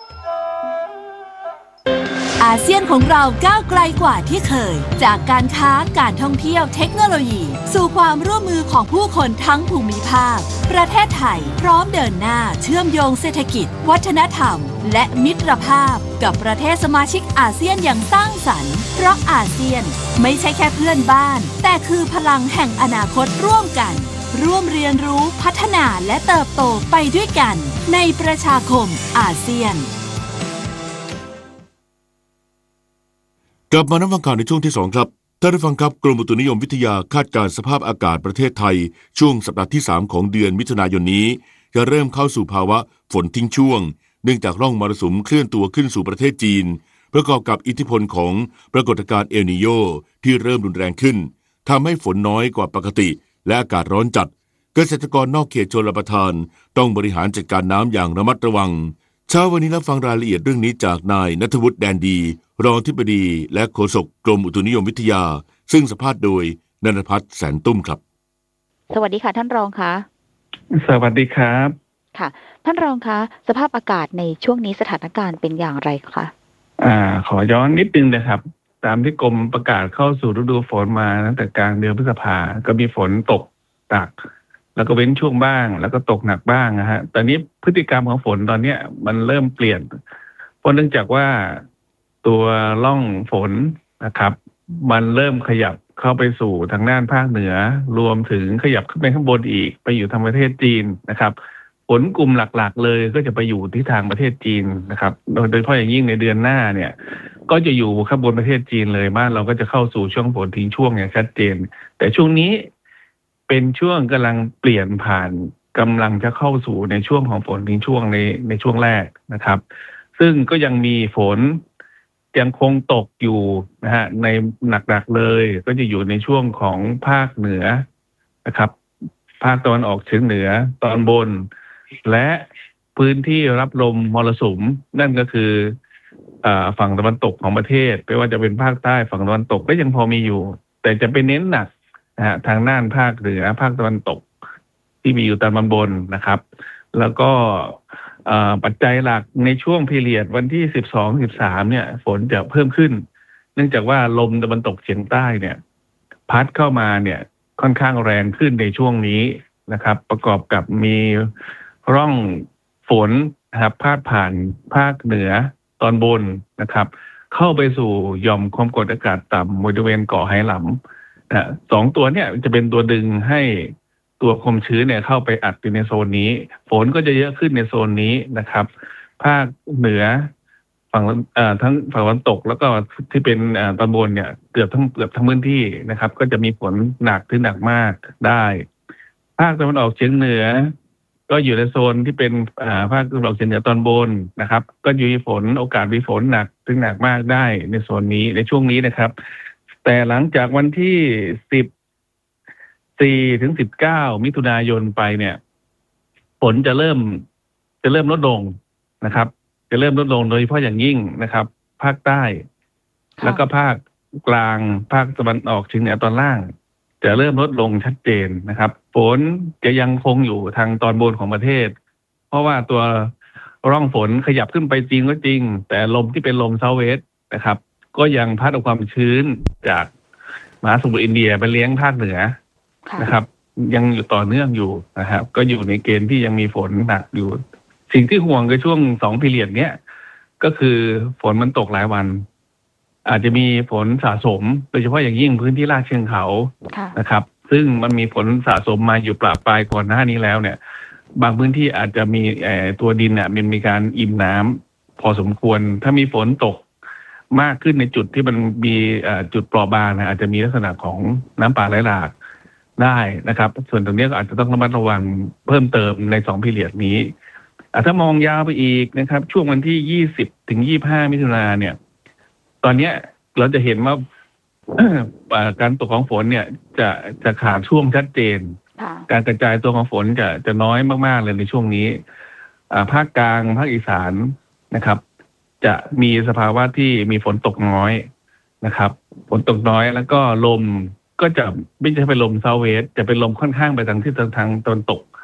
อาเซียนของเราก้าวไกลกว่าที่เคยจากการค้าการท่องเที่ยวเทคโนโลยีสู่ความร่วมมือของผู้คนทั้งภูมิภาคประเทศไทยพร้อมเดินหน้าเชื่อมโยงเศรษฐกิจวัฒนธรรมและมิตรภาพกับประเทศสมาชิกอาเซียนอย่างสร้างสรรค์เพราะอาเซียนไม่ใช่แค่เพื่อนบ้านแต่คือพลังแห่งอนาคตร่วมกันร่วมเรียนรู้พัฒนาและเติบโตไปด้วยกันในประชาคมอาเซียนกลับมานับฟังข่าวในช่วงที่สองครับท่านผู้ฟังครับกรมอุตุนิยมวิทยาคาดการณ์สภาพอากาศประเทศไทยช่วงสัปดาห์ที่สามของเดือนมิถุนายนนี้จะเริ่มเข้าสู่ภาวะฝนทิ้งช่วงเนื่องจากร่องมรสุมเคลื่อนตัวขึ้นสู่ประเทศจีนประกอบกับอิทธิพลของปรากฏการณ์เอลนีโญที่เริ่มรุนแรงขึ้นทำให้ฝนน้อยกว่าปกติและอากาศร้อนจัดเกษตรกรนอกเขตชลประทานต้องบริหารจัดการน้ำอย่างระมัดระวังเช้าวันนี้รับฟังรายละเอียดเรื่องนี้จากนายณัฐวุฒิแดนดีรองอธิบดีและโฆษกกรมอุตุนิยมวิทยาซึ่งสัมภาษณ์โดยณัฐพัฒน์แสนตุ้มครับสวัสดีค่ะท่านรองคะสวัสดีครับค่ะท่านรองคะสภาพอากาศในช่วงนี้สถานการณ์เป็นอย่างไรคะอ่าขอย้อนนิดนึงนะครับตามที่กรมประกาศเข้าสู่ฤดูฝนมาตั้งแต่กลางเดือนพฤษภาก็มีฝนตกหนักแล้วก็เว้นช่วงบ้างแล้วก็ตกหนักบ้างนะฮะตอนนี้พฤติกรรมของฝนตอนนี้มันเริ่มเปลี่ยนเพราะเนื่องจากว่าตัวร่องฝนนะครับมันเริ่มขยับเข้าไปสู่ทางด้านภาคเหนือรวมถึงขยับขึ้นไปข้างบนอีกไปอยู่ทางประเทศจีนนะครับฝนกลุ่มหลักๆเลยก็จะไปอยู่ที่ทางประเทศจีนนะครับโดยโดยเฉพาะอย่างยิ่งในเดือนหน้าเนี่ยก็จะอยู่ข้างบนประเทศจีนเลยบ้านเราก็จะเข้าสู่ช่วงฝนทิ้งช่วงอย่างชัดเจนแต่ช่วงนี้เป็นช่วงกำลังเปลี่ยนผ่านกำลังจะเข้าสู่ในช่วงของฝนทิ้งช่วงในในช่วงแรกนะครับซึ่งก็ยังมีฝนยังคงตกอยู่นะฮะในหนักๆเลยก็จะอยู่ในช่วงของภาคเหนือนะครับภาคตะวันออกเฉียงเหนือตอนบนและพื้นที่รับลมมรสุมนั่นก็คืออ่าฝั่งตะวันตกของประเทศไม่ว่าจะเป็นภาคใต้ฝั่งตะวันตกก็ยังพอมีอยู่แต่จะไปเน้นหนักนะฮะทางด้านภาคเหนือภาคตะวันตกที่มีอยู่ตอนบนนะครับแล้วก็ปัจจัยหลักในช่วงพีเรียดวันที่สิบสอง สิบสามเนี่ยฝนจะเพิ่มขึ้นเนื่องจากว่าลมตะวันตกเฉียงใต้เนี่ยพัดเข้ามาเนี่ยค่อนข้างแรงขึ้นในช่วงนี้นะครับประกอบกับมีร่องฝนนะครับพาดผ่านภาคเหนือตอนบนนะครับเข้าไปสู่หย่อมความกดอากาศต่ำบริเวณเกาะไหหลำนะสองตัวเนี่ยจะเป็นตัวดึงให้ตัวความชื้นเนี่ยเข้าไปอัดอยู่ในโซนนี้ฝนก็จะเยอะขึ้นในโซนนี้นะครับภาคเหนือฝั่งเอ่อทั้งฝั่งตะวันตกแล้วก็ที่เป็นเอ่อตอนบนเนี่ยเกือบทั้งเกือบทั้งพื้นที่นะครับก็จะมีฝนหนักถึงหนักมากได้ภาคตะวันออกเฉียงเหนือก็อยู่ในโซนที่เป็นอ่าภาคตะวันออกเฉียงเหนือตอนบนนะครับก็อยู่มีฝนโอกาสมีฝนหนักถึงหนักมากได้ในโซนนี้ในช่วงนี้นะครับแต่หลังจากวันที่สิบสี่ถึงสิบเก้ามิถุนายนไปเนี่ยฝนจะเริ่มจะเริ่มลดลงนะครับจะเริ่มลดลงโดยเฉพาะอย่างยิ่งนะครับภาคใต้แล้วก็ภาคกลางภาคตะวันออกเฉียงเหนือตอนล่างจะเริ่มลดลงชัดเจนนะครับฝนจะยังคงอยู่ทางตอนบนของประเทศเพราะว่าตัวร่องฝนขยับขึ้นไปจริงก็จริงแต่ลมที่เป็นลมเซาท์เวสต์นะครับก็ยังพัดเอาความชื้นจากมหาสมุทรอินเดียไปเลี้ยงภาคเหนือนะครับยังอยู่ต่อเนื่องอยู่นะครับก็อยู่ในเกณฑ์ที่ยังมีฝนหนักอยู่สิ่งที่ห่วงในช่วงสองพีเรียดเนี้ยก็คือฝนมันตกหลายวันอาจจะมีฝนสะสมโดยเฉพาะอย่างยิ่งพื้นที่ลาดเชิงเขานะครับซึ่งมันมีฝนสะสมมาอยู่ปราบปลายก่อนหน้านี้แล้วเนี่ยบางพื้นที่อาจจะมีตัวดินเนี่ยมันมีการอิ่มน้ำพอสมควรถ้ามีฝนตกมากขึ้นในจุดที่มันมีจุดเปราะบางนะอาจจะมีลักษณะของน้ำป่าไหลหลากได้นะครับส่วนตรงนี้ก็อาจจะต้องระมัดระวังเพิ่มเติมในสองพีเรียดนี้ถ้ามองยาวไปอีกนะครับช่วงวันที่ยี่สิบถึงยี่สิบห้ามิถุนายนเนี่ยตอนนี้เราจะเห็นว่า การตกของฝนเนี่ยจะจะขาดช่วงชัดเจนการกระจายตัวของฝนจะจะน้อยมากๆเลยในช่วงนี้ภาคกลางภาคอีสานนะครับจะมีสภาวะที่มีฝนตกน้อยนะครับฝนตกน้อยแล้วก็ลมก็จะไม่ใช่เป็นลมเซาท์เวสต์จะเป็นลมค่อนข้างไปทางที่ทางทางตะวันตก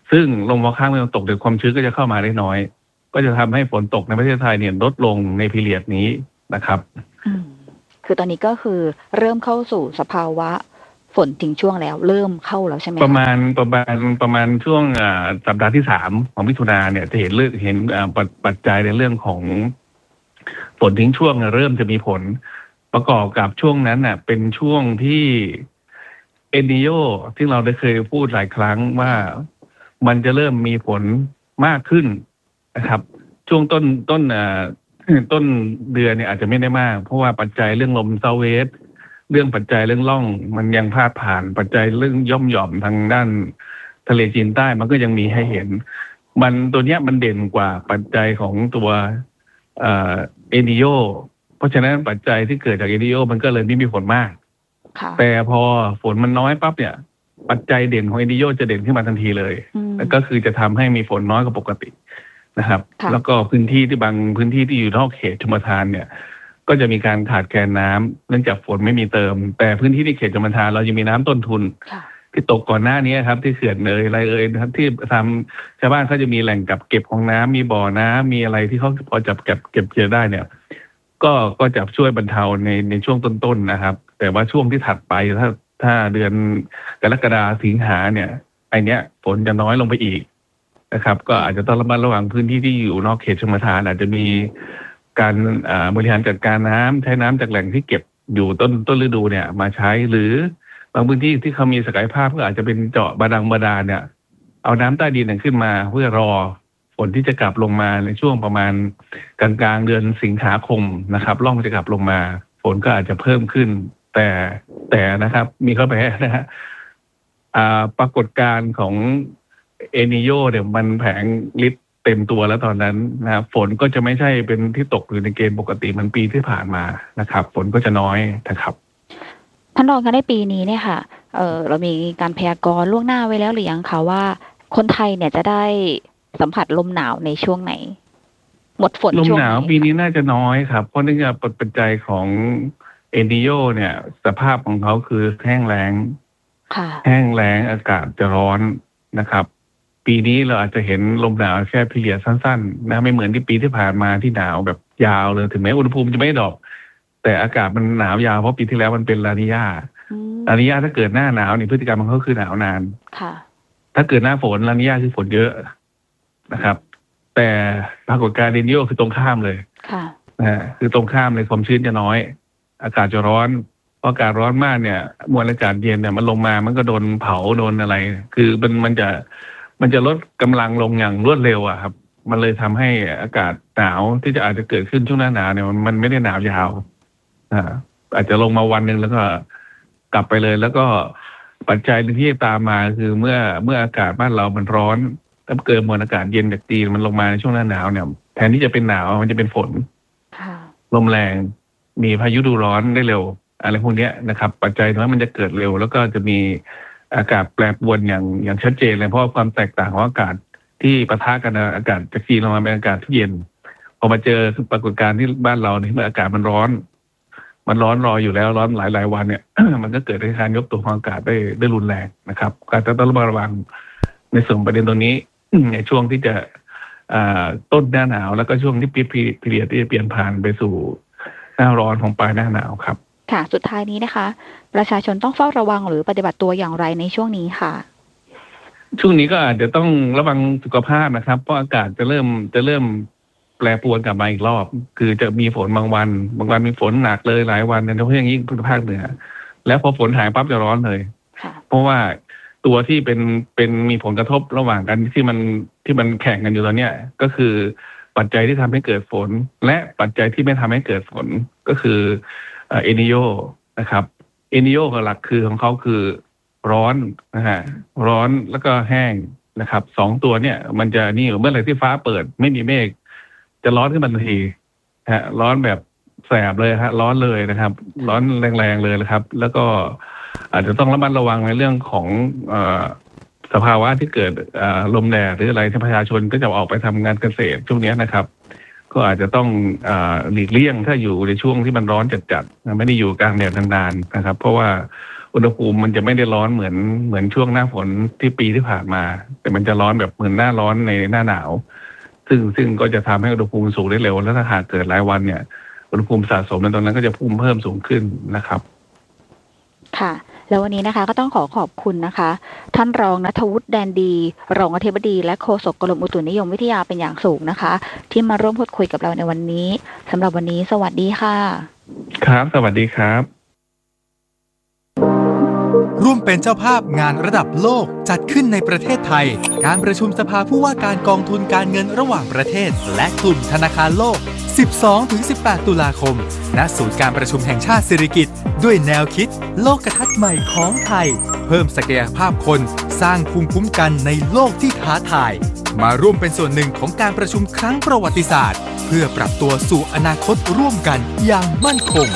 ซึ่งลมมรสุมมันตกเดี๋ยวความชื้นก็จะเข้ามาได้น้อยก็จะทำให้ฝนตกในประเทศไทยเนี่ยลดลงในพีเรียดนี้นะครับคือตอนนี้ก็คือเริ่มเข้าสู่สภาวะฝนทิ้งช่วงแล้วเริ่มเข้าแล้วใช่ไหมประมาณประมาณประมาณช่วงสัปดาห์ที่สามของมิถุนาเนี่ยจะเห็นเรื่องเห็นปัจจัยในเรื่องของฝนทิ้งช่วงเริ่มจะมีผลประกอบกับช่วงนั้นน่ะเป็นช่วงที่เอลนีโญที่เราได้เคยพูดหลายครั้งว่ามันจะเริ่มมีผลมากขึ้นนะครับช่วงต้นต้นอ่าต้นเดือนเนี่ยอาจจะไม่ได้มากเพราะว่าปัจจัยเรื่องลมเซาท์เวสต์เรื่องปัจจัยเรื่องล่องมันยังพาดผ่านปัจจัยเรื่องย่อมหย่อมทางด้านทะเลจีนใต้มันก็ยังมีให้เห็นมันตัวเนี้ยมันเด่นกว่าปัจจัยของตัวเอ่อเอลนีโญเพราะฉะนั้นปัจจัยที่เกิดจากเอลนีโญมันก็เลยไม่มีผลมากแต่พอฝนมันน้อยปั๊บเนี่ยปัจจัยเด่นของเอลนีโญจะเด่นขึ้นมาทันทีเลยแล้วก็คือจะทำให้มีฝนน้อยกว่าปกตินะครับแล้วก็พื้นที่ที่บางพื้นที่ที่อยู่นอกเขตชลประทานเนี่ยก็จะมีการขาดแคลนน้ำเนื่องจากฝนไม่มีเติมแต่พื้นที่ที่เขตชลประทานเรายังมีน้ำต้นทุนที่ตกก่อนหน้านี้ครับที่เขื่อนเอ่ยอะไรเอ่ยนะครับที่ทำชาวบ้านเขาจะมีแหล่งกักเก็บของน้ำมีบ่อน้ำมีอะไรที่เขาพอจับเก็บเก็บเกี่ยวได้เนี่ยก็ก็จะช่วยบรรเทาในในช่วงต้นๆนะครับแต่ว่าช่วงที่ถัดไปถ้าถ้าเดือนกรกฎาคมสิงหาเนี่ยไอเนี้ยฝนจะน้อยลงไปอีกนะครับก็อาจจะต้องระมัดระวังพื้นที่ที่อยู่นอกเขตชลประทานอาจจะมีการบริหารจัดการน้ำใช้น้ำจากแหล่งที่เก็บอยู่ต้นต้นฤดูเนี่ยมาใช้หรือบางพื้นที่ที่เขามีศักยภาพก็อาจจะเป็นเจาะบาดังบาดาลเนี่ยเอาน้ำใต้ดินขึ้นมาเพื่อรอฝนที่จะกลับลงมาในช่วงประมาณกลางๆเดือนสิงหาคมนะครับร่องจะกลับลงมาฝนก็อาจจะเพิ่มขึ้นแต่แต่นะครับมีข้อแม้นะฮะปรากฏการณ์ของเอลนีโญเนี่ยมันแผงฤทธิ์เต็มตัวแล้วตอนนั้นนะฝนก็จะไม่ใช่เป็นที่ตกอยู่ในเกณฑ์ปกติเหมือนปีที่ผ่านมานะครับฝนก็จะน้อยนะครับท่านรองคะในปีนี้เนี่ยค่ะเออเรามีการพยากรณ์ล่วงหน้าไว้แล้วหรือยังคะว่าคนไทยเนี่ยจะได้สัมผัสลมหนาวในช่วงไหนหมดฝนลมหนาวปีนี้น่าจะน้อยครับเพราะเนื่องจากปัจจัยของเอลนีโญเนี่ยสภาพของเขาคือแห้งแล้งแห้งแล้งอากาศจะร้อนนะครับปีนี้เราอาจจะเห็นลมหนาวแค่พีเรียดสั้นๆนะไม่เหมือนที่ปีที่ผ่านมาที่หนาวแบบยาวเลยถึงแม้อุณหภูมิจะไม่ดรอปแต่อากาศมันหนาวยาวเพราะปีที่แล้วมันเป็นลานีญาลานีญาถ้าเกิดหน้าหนาวนี่พฤติกรรมมันก็คือหนาวนานถ้าเกิดหน้าฝนลานีญาคือฝนเยอะนะครับแต่ปรากฏการณ์เอลนีโญคือตรงข้ามเลยนะคือตรงข้ามเลยความชื้นจะน้อยอากาศจะร้อนเพราะอากาศร้อนมากเนี่ยมวลอากาศเย็นเนี่ยมันลงมามันก็โดนเผาโดนอะไรคือมันมันจะมันจะลดกำลังลงอย่างรวดเร็วอะครับมันเลยทำให้อากาศหนาวที่จะอาจจะเกิดขึ้นช่วงหน้าหนาวเนี่ยมันไม่ได้หนาวยาวอ่าอาจจะลงมาวันหนึ่งแล้วก็กลับไปเลยแล้วก็ปัจจัยที่ตามมาคือเมื่อเมื่ออากาศบ้านเรามันร้อนแล้วเกิดมวลอากาศเย็นจากจีนมันลงมาในช่วงหน้าหนาวเนี่ยแทนที่จะเป็นหนาวมันจะเป็นฝนลมแรงมีพายุฤดูร้อนได้เร็วอะไรพวกนี้นะครับปัจจัยนั้นมันจะเกิดเร็วแล้วก็จะมีอากาศแปรปรวนอย่างอย่างชัดเจนเลยเพราะความแตกต่างของอากาศที่ปะทะกันอากาศจากจีนลงมาเป็นอากาศที่เย็นพอมาเจอปรากฏการณ์ที่บ้านเราเนี่ยเมื่ออากาศมันร้อนมันร้อนรออยู่แล้วร้อนหลายหลายวันเนี่ย มันก็เกิดการยกตัวของอากาศได้ได้รุนแรงนะครับการต้องระวังในส่วนประเด็นตรงนี้ ในช่วงที่จะต้นหน้าหนาวแล้วก็ช่วงที่ปีพีเรียดที่จะเปลี่ยนผ่านไปสู่หน้าร้อนของปลายหน้าหนาวครับค่ะสุดท้ายนี้นะคะประชาชนต้องเฝ้าระวังหรือปฏิบัติตัวอย่างไรในช่วงนี้ค่ะช่วงนี้ก็อาจจะต้องระวังสุขภาพนะครับเพราะอากาศจะเริ่มจะเริ่มแปรปรวนกลับมาอีกรอบคือจะมีฝนบางวันบางวันมีฝนหนักเลยหลายวันในเพื่อนยิ่งภาคเหนือแล้วพอฝนหายปั๊บจะร้อนเลยเพราะว่าตัวที่เป็นเป็นมีผลกระทบระหว่างกันที่มันที่มันแข่งกันอยู่ตอนเนี้ยก็คือปัจจัยที่ทำให้เกิดฝนและปัจจัยที่ไม่ทำให้เกิดฝนก็คือเอลนีโญนะครับเอลนีโญหลักคือของเขาคือร้อนนะฮะร้อนแล้วก็แห้งนะครับสองตัวเนี่ยมันจะนี่เมื่อไหร่ที่ฟ้าเปิดไม่มีเมฆจะร้อนขึ้นทันทีฮะร้อนแบบแสบเลยฮะร้อนเลยนะครับร้อนแรงๆเลยนะครับแล้วก็อาจจะต้องระมัดระวังในเรื่องของเอ่อสภาวะที่เกิดลมแดดหรืออะไรที่ประชาชนก็จะออกไปทำงานเกษตรช่วงนี้นะครับก็อาจจะต้องหลีกเลี่ยงถ้าอยู่ในช่วงที่มันร้อนจัดๆไม่ได้อยู่กลางแดดนานๆนะครับเพราะว่าอุอุณหภูมิมันจะไม่ได้ร้อนเหมือนเหมือนช่วงหน้าฝนที่ปีที่ผ่านมาแต่มันจะร้อนแบบเหมือนหน้าร้อนในหน้าหนาวซึ่งซึ่งก็จะทำให้อุณหภูมิสูงได้เร็วแล้วถ้าหากเกิดหลายวันเนี่ยอุณหภูมิสะสมในตรงนั้นก็จะพุ่งเพิ่มสูงขึ้นนะครับค่ะแล้ววันนี้นะคะก็ต้องขอขอบคุณนะคะท่านรองณัฐวุฒิแดนดีรองอธิบดีและโฆษกกรมอุตุนิยมวิทยาเป็นอย่างสูงนะคะที่มาร่วมพูดคุยกับเราในวันนี้สำหรับวันนี้สวัสดีค่ะครับสวัสดีครับร่วมเป็นเจ้าภาพงานระดับโลกจัดขึ้นในประเทศไทยการประชุมสภาผู้ว่าการกองทุนการเงินระหว่างประเทศและกลุ่มธนาคารโลก สิบสองถึงสิบแปด ตุลาคมณศูนย์การประชุมแห่งชาติสิริกิติ์ด้วยแนวคิดโลกทัศน์ใหม่ของไทยเพิ่มศักยภาพคนสร้างภูมิคุ้มกันในโลกที่ท้าทายมาร่วมเป็นส่วนหนึ่งของการประชุมครั้งประวัติศาสตร์เพื่อปรับตัวสู่อนาคตร่วมกันอย่างมั่นคง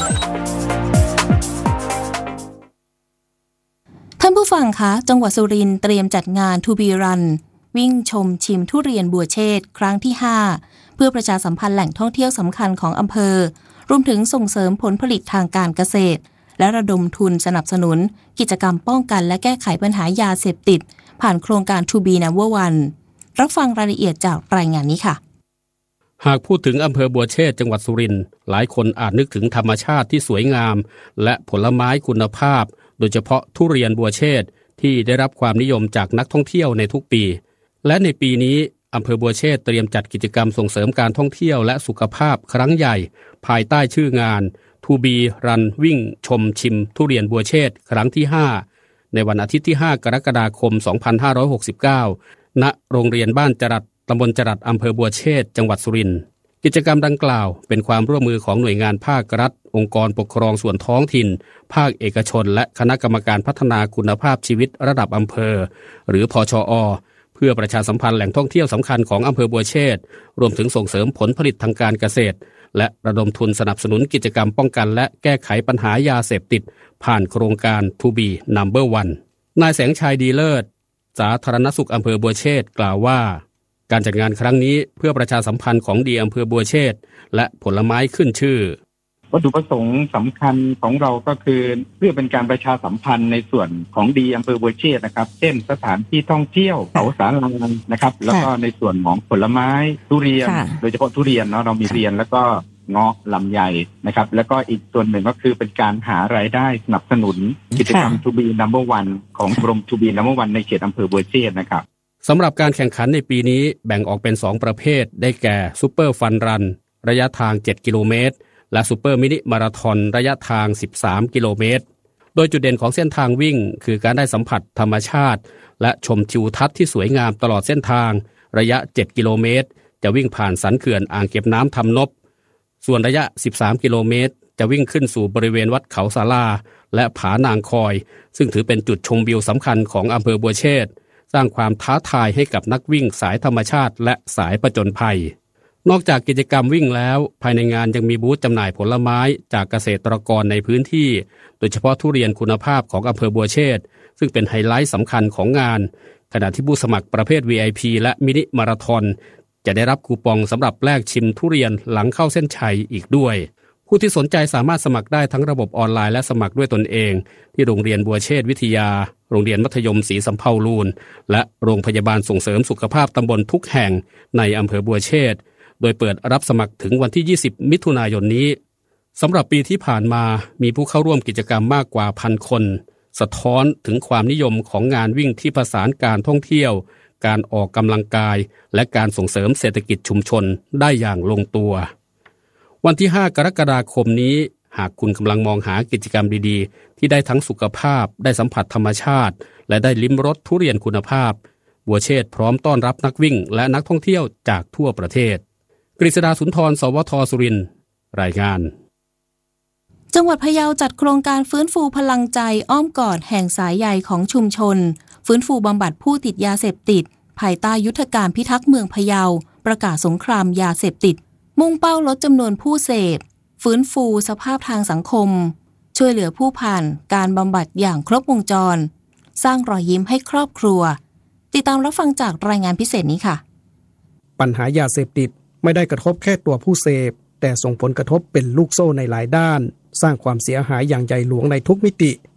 ท่านผู้ฟังคะจังหวัดสุรินทร์เตรียมจัดงาน ทู บี Run วิ่งชมชิมทุเรียนบัวเชษฐ์ครั้งที่ห้าเพื่อประชาสัมพันธ์แหล่งท่องเที่ยวสำคัญของอำเภอรวมถึงส่งเสริมผลผลิตทางการเกษตรและระดมทุนสนับสนุนกิจกรรมป้องกันและแก้ไขปัญหายาเสพติดผ่านโครงการ ทู บี Number One รับฟังรายละเอียดจากรายงานนี้ค่ะหากพูดถึงอำเภอบัวเชษฐ์จังหวัดสุรินทร์หลายคนอาจนึกถึงธรรมชาติที่สวยงามและผลไม้คุณภาพโดยเฉพาะทุเรียนบัวเชษฐ์ที่ได้รับความนิยมจากนักท่องเที่ยวในทุกปีและในปีนี้อำเภอบัวเชษฐ์เตรียมจัดกิจกรรมส่งเสริมการท่องเที่ยวและสุขภาพครั้งใหญ่ภายใต้ชื่องาน ทู บี Run วิ่งชมชิมทุเรียนบัวเชษฐ์ครั้งที่ห้าในวันอาทิตย์ที่ห้ากรกฎาคมสองพันห้าร้อยหกสิบเก้าณโรงเรียนบ้านจรัสตำบลจรัสอำเภอบัวเชษฐ์จังหวัดสุรินทร์กิจกรรมดังกล่าวเป็นความร่วมมือของหน่วยงานภาครัฐองค์กรปกครองส่วนท้องถิ่นภาคเอกชนและคณะกรรมการพัฒนาคุณภาพชีวิตระดับอำเภอหรือพชอ.เพื่อประชาสัมพันธ์แหล่งท่องเที่ยวสำคัญของอำเภอบัวเชษฐ์รวมถึงส่งเสริมผลผลิตทางการเกษตรและระดมทุนสนับสนุนกิจกรรมป้องกันและแก้ไขปัญหายาเสพติดผ่านโครงการ ทู บี Number One นายแสงชัยดีเลิศสาธารณสุขอำเภอบัวเชษฐ์กล่าวว่าการจัดงานครั้งนี้เพื่อประชาสัมพันธ์ของดีอำเภอบัวเชษฐ์และผลไม้ขึ้นชื่อวัตถุประสงค์สำคัญของเราก็คือเพื่อเป็นการประชาสัมพันธ์ในส่วนของดีอำเภอบัวเชษฐ์นะครับเช่นสถานที่ท่องเที่ยวเขาสารานะครับแล้วก็ในส่วนของผลไม้ทุเรียนโดยเฉพาะทุเรียนเนาะเรามีเรียนแล้วก็เงาะลำไยนะครับแล้วก็อีกส่วนหนึ่งก็คือเป็นการหารายได้สนับสนุนกิจกรรม ทู บี Number One ของกรม ทู บี Number One ในเขตอำเภอบัวเชษฐ์นะครับสำหรับการแข่งขันในปีนี้แบ่งออกเป็นสองประเภทได้แก่ซูเปอร์ฟันรันระยะทางเจ็ดกิโลเมตรและซูเปอร์มินิมาราธอนระยะทางสิบสามกิโลเมตรโดยจุดเด่นของเส้นทางวิ่งคือการได้สัมผัสธรรมชาติและชมทิวทัศน์ที่สวยงามตลอดเส้นทางระยะเจ็ดกิโลเมตรจะวิ่งผ่านสันเขื่อนอ่างเก็บน้ำทำนบส่วนระยะสิบสามกิโลเมตรจะวิ่งขึ้นสู่บริเวณวัดเขาศาลาและผานางคอยซึ่งถือเป็นจุดชมวิวสำคัญของอำเภอบัวเชษฐ์สร้างความท้าทายให้กับนักวิ่งสายธรรมชาติและสายผจญภัยนอกจากกิจกรรมวิ่งแล้วภายในงานยังมีบูธจำหน่ายผลไม้จากเกษตรกรในพื้นที่โดยเฉพาะทุเรียนคุณภาพของอำเภอบัวเชษฐ์ซึ่งเป็นไฮไลท์สำคัญของงานขณะที่ผู้สมัครประเภท วี ไอ พี และมินิมาราธอนจะได้รับคูปองสำหรับแลกชิมทุเรียนหลังเข้าเส้นชัยอีกด้วยผู้ที่สนใจสามารถสมัครได้ทั้งระบบออนไลน์และสมัครด้วยตนเองที่โรงเรียนบัวเชษฐ์วิทยาโรงเรียนมัธยมศรีสำเภาลูนและโรงพยาบาลส่งเสริมสุขภาพตำบลทุกแห่งในอำเภอบัวเชษฐ์โดยเปิดรับสมัครถึงวันที่ยี่สิบมิถุนายนนี้สำหรับปีที่ผ่านมามีผู้เข้าร่วมกิจกรรมมากกว่าพันคนสะท้อนถึงความนิยมของงานวิ่งที่ผสานการท่องเที่ยวการออกกำลังกายและการส่งเสริมเศรษฐกิจชุมชนได้อย่างลงตัววันที่ห้ากรกฎาคมนี้หากคุณกำลังมองหากิจกรรมดีๆที่ได้ทั้งสุขภาพได้สัมผัสธรรมชาติและได้ลิ้มรสทุเรียนคุณภาพบัวเชษฐ์พร้อมต้อนรับนักวิ่งและนักท่องเที่ยวจากทั่วประเทศกฤษดาสุนทรสวทสุรินทร์รายงานจังหวัดพะเยาจัดโครงการฟื้นฟูพลังใจอ้อมกอดแห่งสายใยของชุมชนฟื้นฟูบำบัดผู้ติดยาเสพติดภายใต้ยุทธการพิทักษ์เมืองพะเยาประกาศสงครามยาเสพติดมุ่งเป้าลดจำนวนผู้เสพฟื้นฟูสภาพทางสังคมช่วยเหลือผู้ผ่านการบำบัดอย่างครบวงจรสร้างรอยยิ้มให้ครอบครัวติดตามรับฟังจากรายงานพิเศษนี้ค่ะปัญหายาเสพติดไม่ได้กระทบแค่ตัวผู้เสพแต่ส่งผลกระทบเป็นลูกโซ่ในหลายด้านสร้างความเสียหายอย่างใหญ่หลวงในทุกมิติ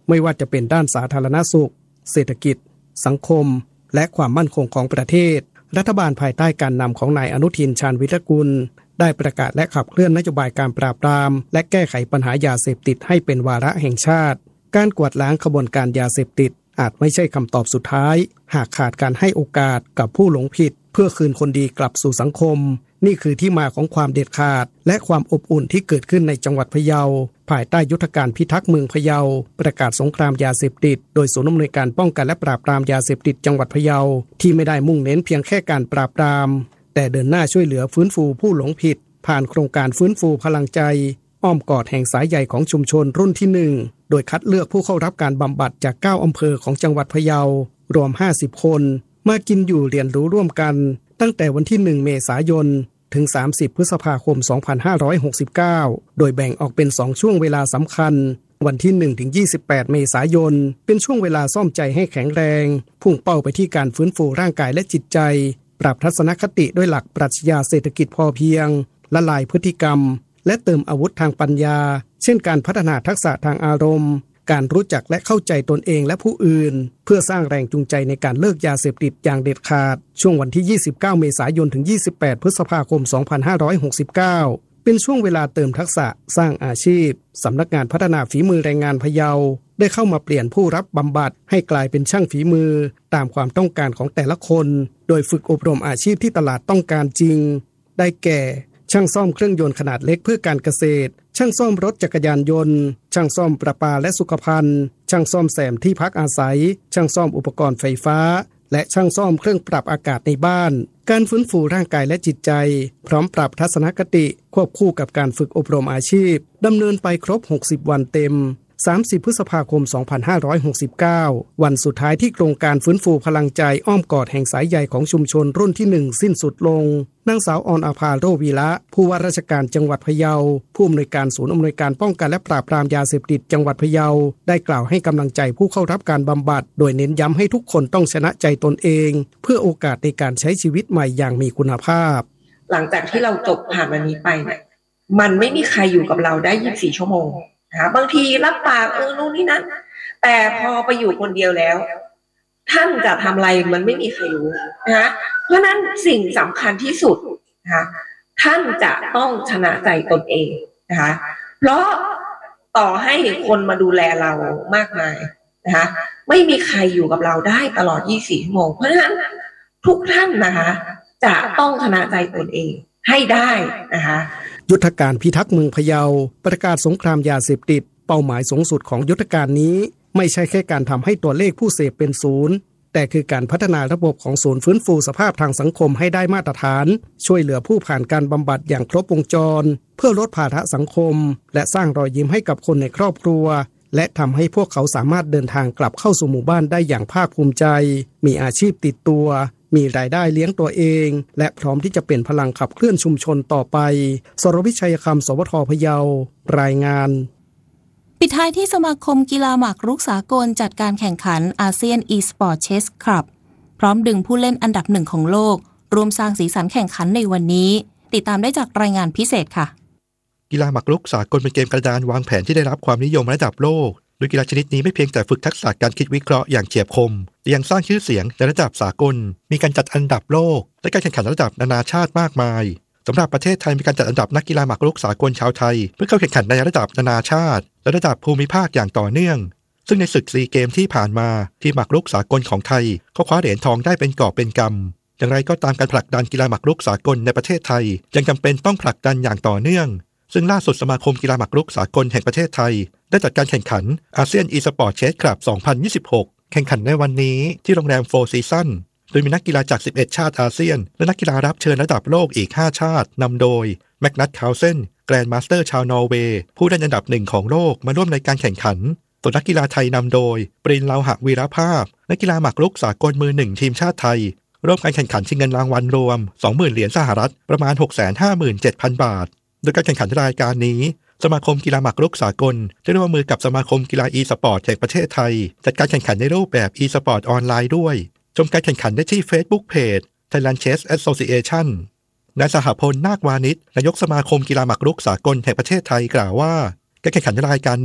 ไม่ว่าจะเป็นด้านสาธารณสุขเศรษฐกิจสังคมและความมั่นคงของประเทศรัฐบาลภายใต้การนำของนายอนุทินชาญวิรกูลได้ประกาศและขับเคลื่อนนโยบายการปราบปรามและแก้ไขปัญหายาเสพติดให้เป็นวาระแห่งชาติการกวาดล้างขบวนการยาเสพติดอาจไม่ใช่คำตอบสุดท้ายหากขาดการให้โอกาสกับผู้หลงผิดเพื่อคืนคนดีกลับสู่สังคมนี่คือที่มาของความเด็ดขาดและความอบอุ่นที่เกิดขึ้นในจังหวัดพะเยาภายใต้ยุทธการพิทักษ์เมืองพะเยาประกาศสงครามยาเสพติดโดยศูนย์อำนวยการป้องกันและปราบปรามยาเสพติดจังหวัดพะเยาที่ไม่ได้มุ่งเน้นเพียงแค่การปราบปรามแต่เดินหน้าช่วยเหลือฟื้นฟูผู้หลงผิดผ่านโครงการฟื้นฟูพลังใจอ้อมกอดแห่งสายใยของชุมชนรุ่นที่หนึ่งโดยคัดเลือกผู้เข้ารับการบำบัดจากเก้าอำเภอของจังหวัดพะเยารวมห้าสิบคนมากินอยู่เรียนรู้ร่วมกันตั้งแต่วันที่หนึ่งเมษายนถึงสามสิบพฤษภาคมสองพันห้าร้อยหกสิบเก้าโดยแบ่งออกเป็นสองช่วงเวลาสำคัญวันที่หนึ่งถึงยี่สิบแปดเมษายนเป็นช่วงเวลาซ่อมใจให้แข็งแรงพุ่งเป้าไปที่การฟื้นฟูร่างกายและจิตใจปรับทัศนคติด้วยหลักปรัชญาเศรษฐกิจพอเพียงละลายพฤติกรรมและเติมอาวุธทางปัญญาเช่นการพัฒนาทักษะทางอารมณ์การรู้จักและเข้าใจตนเองและผู้อื่นเพื่อสร้างแรงจูงใจในการเลิกยาเสพติดอย่างเด็ดขาดช่วงวันที่ยี่สิบเก้าเมษายนถึงยี่สิบแปดพฤษภาคมสองพันห้าร้อยหกสิบเก้าเป็นช่วงเวลาเติมทักษะสร้างอาชีพสำนักงานพัฒนาฝีมือแรงงานพะเยาได้เข้ามาเปลี่ยนผู้รับบำบัดให้กลายเป็นช่างฝีมือตามความต้องการของแต่ละคนโดยฝึกอบรมอาชีพที่ตลาดต้องการจริงได้แก่ช่างซ่อมเครื่องยนต์ขนาดเล็กเพื่อการเกษตรช่างซ่อมรถจักรยานยนต์ช่างซ่อมประปาและสุขภัณฑ์ช่างซ่อมแซมที่พักอาศัยช่างซ่อมอุปกรณ์ไฟฟ้าและช่างซ่อมเครื่องปรับอากาศในบ้านการฟื้นฟูร่างกายและจิตใจพร้อมปรับทัศนคติควบคู่กับการฝึกอบรมอาชีพดำเนินไปครบหกสิบวันเต็มสามสิบพฤษภาคมสองพันห้าร้อยหกสิบเก้าวันสุดท้ายที่โครงการฟื้นฟูพลังใจอ้อมกอดแห่งสายใยของชุมชนรุ่นที่หนึ่งสิ้นสุดลงนางสาวออนอาภาโรวีระผู้ว่าราชการจังหวัดพะเยาผู้อำนวยการศูนย์อำนวยการป้องกันและปราบปรามยาเสพติดจังหวัดพะเยาได้กล่าวให้กำลังใจผู้เข้ารับการบำบัดโดยเน้นย้ำให้ทุกคนต้องชนะใจตนเองเพื่อโอกาสในการใช้ชีวิตใหม่อย่างมีคุณภาพหลังจากที่เราจบผ่านวันนี้ไปเนี่ยมันไม่มีใครอยู่กับเราได้ยี่สิบสี่ชั่วโมงนะบางทีรับปากเออนู่นนี่นั่นแต่พอไปอยู่คนเดียวแล้วท่านจะทำอะไรมันไม่มีใครรู้นะเพราะนั้นสิ่งสำคัญที่สุดนะคะท่านจะต้องชนะใจตนเองนะคะเพราะต่อให้คนมาดูแลเรามากมายนะคะไม่มีใครอยู่กับเราได้ตลอดยี่สิบสี่ชั่วโมงเพราะฉะนั้นทุกท่านนะคะจะต้องชนะใจตนเองให้ได้นะคะยุทธการพิทักษ์เมืองพะเยาประกาศสงครามยาเสพติดเป้าหมายสูงสุดของยุทธการนี้ไม่ใช่แค่การทำให้ตัวเลขผู้เสพเป็นศูนย์แต่คือการพัฒนาระบบของศูนย์ฟื้นฟูสภาพทางสังคมให้ได้มาตรฐานช่วยเหลือผู้ผ่านการบำบัดอย่างครบวงจรเพื่อลดภาระสังคมและสร้างรอยยิ้มให้กับคนในครอบครัวและทำให้พวกเขาสามารถเดินทางกลับเข้าสู่หมู่บ้านได้อย่างภาคภูมิใจมีอาชีพติดตัวมีรายได้เลี้ยงตัวเองและพร้อมที่จะเป็นพลังขับเคลื่อนชุมชนต่อไปสรวิชัยคำสวทพะเยารายงานปิดท้ายที่สมาคมกีฬาหมากรุกสากลจัดการแข่งขันอาเซียน e-sport chess club พร้อมดึงผู้เล่นอันดับหนึ่งของโลกรวมสร้างสีสันแข่งขันในวันนี้ติดตามได้จากรายงานพิเศษค่ะกีฬาหมากรุกสากลเป็นเกมกระดานวางแผนที่ได้รับความนิยมระดับโลกโดยกีฬาชนิดนี้ไม่เพียงแต่ฝึกทักษะการคิดวิเคราะห์อย่างเฉียบคมแต่ยังสร้างชื่อเสียงในระดับสากลมีการจัดอันดับโลกและการแข่งขันระดับนานาชาติมากมายสำหรับประเทศไทยมีการจัดอันดับนักกีฬาหมากรุกสากลชาวไทยเพื่อเข้าแข่งขันในระดับนานาชาติและระดับภูมิภาคอย่างต่อเนื่องซึ่งในศึกซีเกมที่ผ่านมาที่หมากรุกสากลของไทยก็คว้าเหรียญทองได้เป็นกอบเป็นกำอย่างไรก็ตามการผลักดันกีฬาหมากรุกสากลในประเทศไทยยังจำเป็นต้องผลักดันอย่างต่อเนื่องซึ่งล่าสุดสมาคมกีฬาหมากรุกสากลแห่งประเทศไทยได้จัดการแข่งขันอาเซียน e-sport chess club สองพันยี่สิบหกแข่งขันในวันนี้ที่โรงแรมโฟร์ซีซั่นโดยมีนักกีฬาจากสิบเอ็ดชาติอาเซียนและนักกีฬารับเชิญระดับโลกอีกห้าชาตินำโดยแมกนัส คาวเซนแกรนด์มาสเตอร์ชาวนอร์เวย์ผู้ได้อันดับหนึ่งของโลกมาร่วมในการแข่งขันส่วนนักกีฬาไทยนำโดยปริน เลาหะวีรภาพนักกีฬาหมากรุกสากลมือหนึ่งทีมชาติไทยร่วมการแข่งขันชิงเงินรางวัลรวม สองหมื่น เหรียญสหรัฐประมาณ หกแสนห้าหมื่นเจ็ดพัน บาทโดยการแข่งขันรายการนี้สมาคมกีฬาหมากรุกสากลได้ร่วมมือกับสมาคมกีฬา e-sport แห่งประเทศไทยจัดการแข่งขันในรูปแบบ e-sport ออนไลน์ด้วยชมการแข่งขันได้ที่ Facebook Page Thailand Chess Association นายสหพล นาควานิชนายกสมาคมกีฬาหมากรุกสากลแห่งประเทศไทยกล่าวว่าการแข่งขันรายการนี้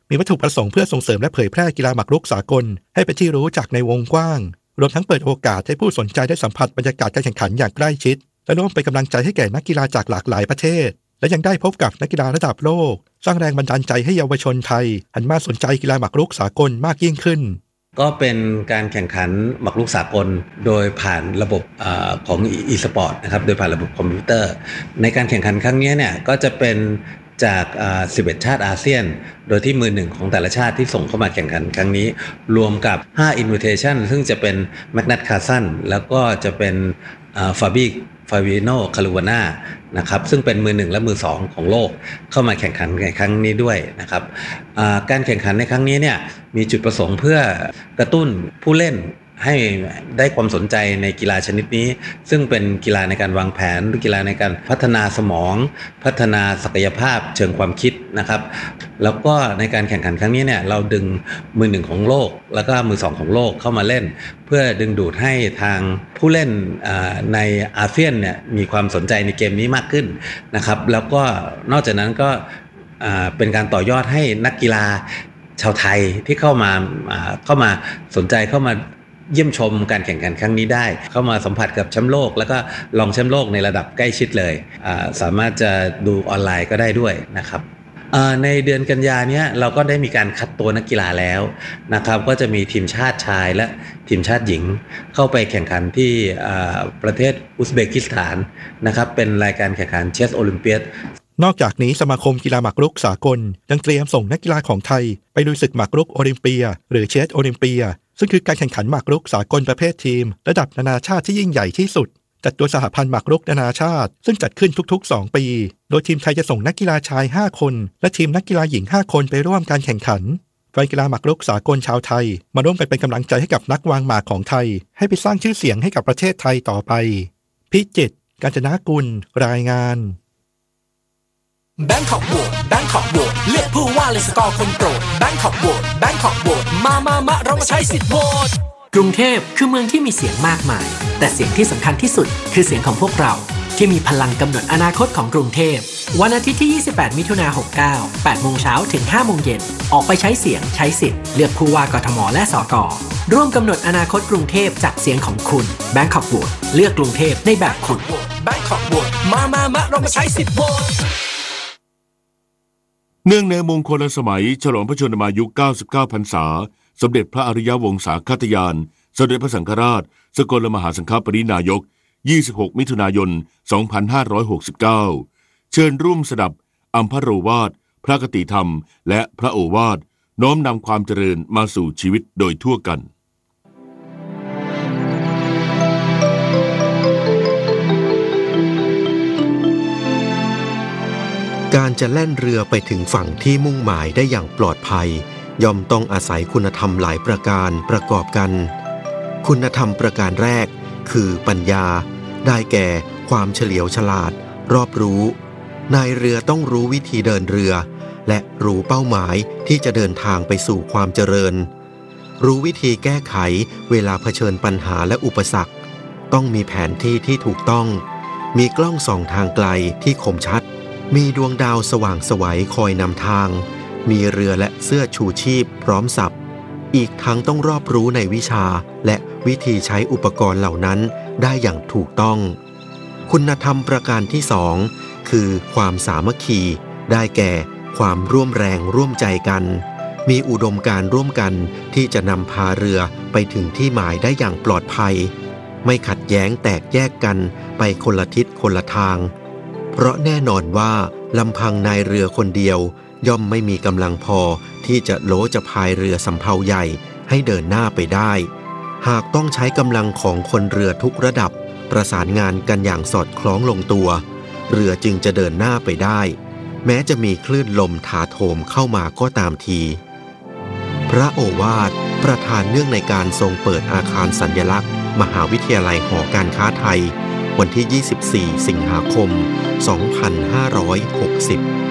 มีวัตถุประสงค์เพื่อส่งเสริมและเผยแพร่กีฬาหมากรุกสากลให้เป็นที่รู้จักในวงกว้างรวมทั้งเปิดโอกาสให้ผู้สนใจได้สัมผัสบรรยากาศการแข่งขันอย่างใกล้ชิดและร่วมเป็นกำลังใจให้แก่นักกีฬาจากหลากหลายประเทศและยังได้พบกับนักกีฬาระดับโลกสร้างแรงบันดาลใจให้เยาวชนไทยหันมาสนใจกีฬาหมากรุกสากลมากยิ่งขึ้นก็เป็นการแข่งขันหมากรุกสากลโดยผ่านระบบเอ่อของ e-sport นะครับโดยผ่านระบบคอมพิวเตอร์ในการแข่งขันครั้งนี้เนี่ยก็จะเป็นจากสิบเอ็ดชาติอาเซียนโดยที่มือหนึ่งของแต่ละชาติที่ส่งเข้ามาแข่งขันครั้งนี้รวมกับห้า invitation ซึ่งจะเป็นแมกนัตคาร์สันแล้วก็จะเป็นฟาบีฟาวิโนคารูวาน่านะครับซึ่งเป็นมือหนึ่งและมือสองของโลกเข้ามาแข่งขันในครั้งนี้ด้วยนะครับการแข่งขันในครั้งนี้เนี่ยมีจุดประสงค์เพื่อกระตุ้นผู้เล่นให้ได้ความสนใจในกีฬาชนิดนี้ซึ่งเป็นกีฬาในการวางแผนหรือกีฬาในการพัฒนาสมองพัฒนาศักยภาพเชิงความคิดนะครับแล้วก็ในการแข่งขันครั้งนี้เนี่ยเราดึงมือหนึ่งของโลกแล้วก็มือสองของโลกเข้ามาเล่นเพื่อดึงดูดให้ทางผู้เล่นในอาเซียนเนี่ยมีความสนใจในเกมนี้มากขึ้นนะครับแล้วก็นอกจากนั้นก็เป็นการต่อยอดให้นักกีฬาชาวไทยที่เข้ามาเข้ามาสนใจเข้ามาเยี่ยมชมการแข่งขันครั้งนี้ได้เข้ามาสัมผัสกับแชมป์โลกแล้วก็ลองแชมป์โลกในระดับใกล้ชิดเลยสามารถจะดูออนไลน์ก็ได้ด้วยนะครับในเดือนกันยาเนี้ยเราก็ได้มีการคัดตัวนักกีฬาแล้วนะครับก็จะมีทีมชาติชายและทีมชาติหญิงเข้าไปแข่งขันที่ประเทศอุซเบกิสถานนะครับเป็นรายการแข่งขันเชสโอลิมเปียดนอกจากนี้สมาคมกีฬาหมากรุกสากลยังเตรียมส่งนักกีฬาของไทยไปลุยศึกหมากรุกโอลิมเปียหรือเชสโอลิมเปียซึ่งคือการแข่งขันหมากรุกสากลประเภททีมระดับนานาชาติที่ยิ่งใหญ่ที่สุดจัดโดยสหพันธ์หมากรุกนานาชาติซึ่งจัดขึ้นทุกๆสองปีโดยทีมไทยจะส่งนักกีฬาชายห้าคนและทีมนักกีฬาหญิงห้าคนไปร่วมการแข่งขันแฟนกีฬาหมากรุกสากลชาวไทยมาร่วมกันเป็นกำลังใจให้กับนักวางหมากของไทยให้ไปสร้างชื่อเสียงให้กับประเทศไทยต่อไปพิจิตร กาญจนกุลรายงานแบงคอกโหวตแบงคอกโหวตเลือกผู้ว่าเลยสกอร์คนโปรดแบงคอกโหวตแบงคอกโหวตมามามาเรามาใช้สิทธิ์โหวตกรุงเทพคือเมืองที่มีเสียงมากมายแต่เสียงที่สำคัญที่สุดคือเสียงของพวกเราที่มีพลังกำหนดอนาคตของกรุงเทพวันอาทิตย์ที่ยี่สิบแปดมิถุนายนหกเก้า แปดโมงเช้าถึงห้าโมงเย็นออกไปใช้เสียงใช้สิทธิ์เลือกผู้ว่ากทมและสกร่วมกำหนดอนาคตกรุงเทพจากเสียงของคุณแบงคอกโหวตเลือกกรุงเทพในแบบคุณแบงคอกโหวตมามามาเรามาใช้สิทธิ์โหวตเนื่องในมงคลสมัยฉลองพระชนมายุเก้าสิบเก้าพรรษาสมเด็จพระอริยวงศาคตยานสมเด็จพระสังฆราชสกลมหาสังฆปรินายกยี่สิบหกมิถุนายนสองพันห้าร้อยหกสิบเก้าเชิญร่วมสดับอัมพโรวาทพระคติธรรมและพระโอวาทน้อมนำความเจริญมาสู่ชีวิตโดยทั่วกันการจะแล่นเรือไปถึงฝั่งที่มุ่งหมายได้อย่างปลอดภัยย่อมต้องอาศัยคุณธรรมหลายประการประกอบกันคุณธรรมประการแรกคือปัญญาได้แก่ความเฉลียวฉลาดรอบรู้นายเรือต้องรู้วิธีเดินเรือและรู้เป้าหมายที่จะเดินทางไปสู่ความเจริญรู้วิธีแก้ไขเวลาเผชิญปัญหาและอุปสรรคต้องมีแผนที่ที่ถูกต้องมีกล้องส่องทางไกลที่คมชัดมีดวงดาวสว่างไสวคอยนำทางมีเรือและเสื้อชูชีพพร้อมสับอีกทั้งต้องรอบรู้ในวิชาและวิธีใช้อุปกรณ์เหล่านั้นได้อย่างถูกต้องคุณธรรมประการที่สองคือความสามัคคีได้แก่ความร่วมแรงร่วมใจกันมีอุดมการณ์ร่วมกันที่จะนำพาเรือไปถึงที่หมายได้อย่างปลอดภัยไม่ขัดแย้งแตกแยกกันไปคนละทิศคนละทางเพราะแน่นอนว่าลำพังนายเรือคนเดียวย่อมไม่มีกำลังพอที่จะโลจะพายเรือสำเภาใหญ่ให้เดินหน้าไปได้หากต้องใช้กำลังของคนเรือทุกระดับประสานงานกันอย่างสอดคล้องลงตัวเรือจึงจะเดินหน้าไปได้แม้จะมีคลื่นลมถาโถมเข้ามาก็ตามทีพระโอวาทประธานเนื่องในการทรงเปิดอาคารสัญลักษณ์มหาวิทยาลัยหอการค้าไทยวันที่ยี่สิบสี่สิงหาคมสองพันห้าร้อยหกสิบ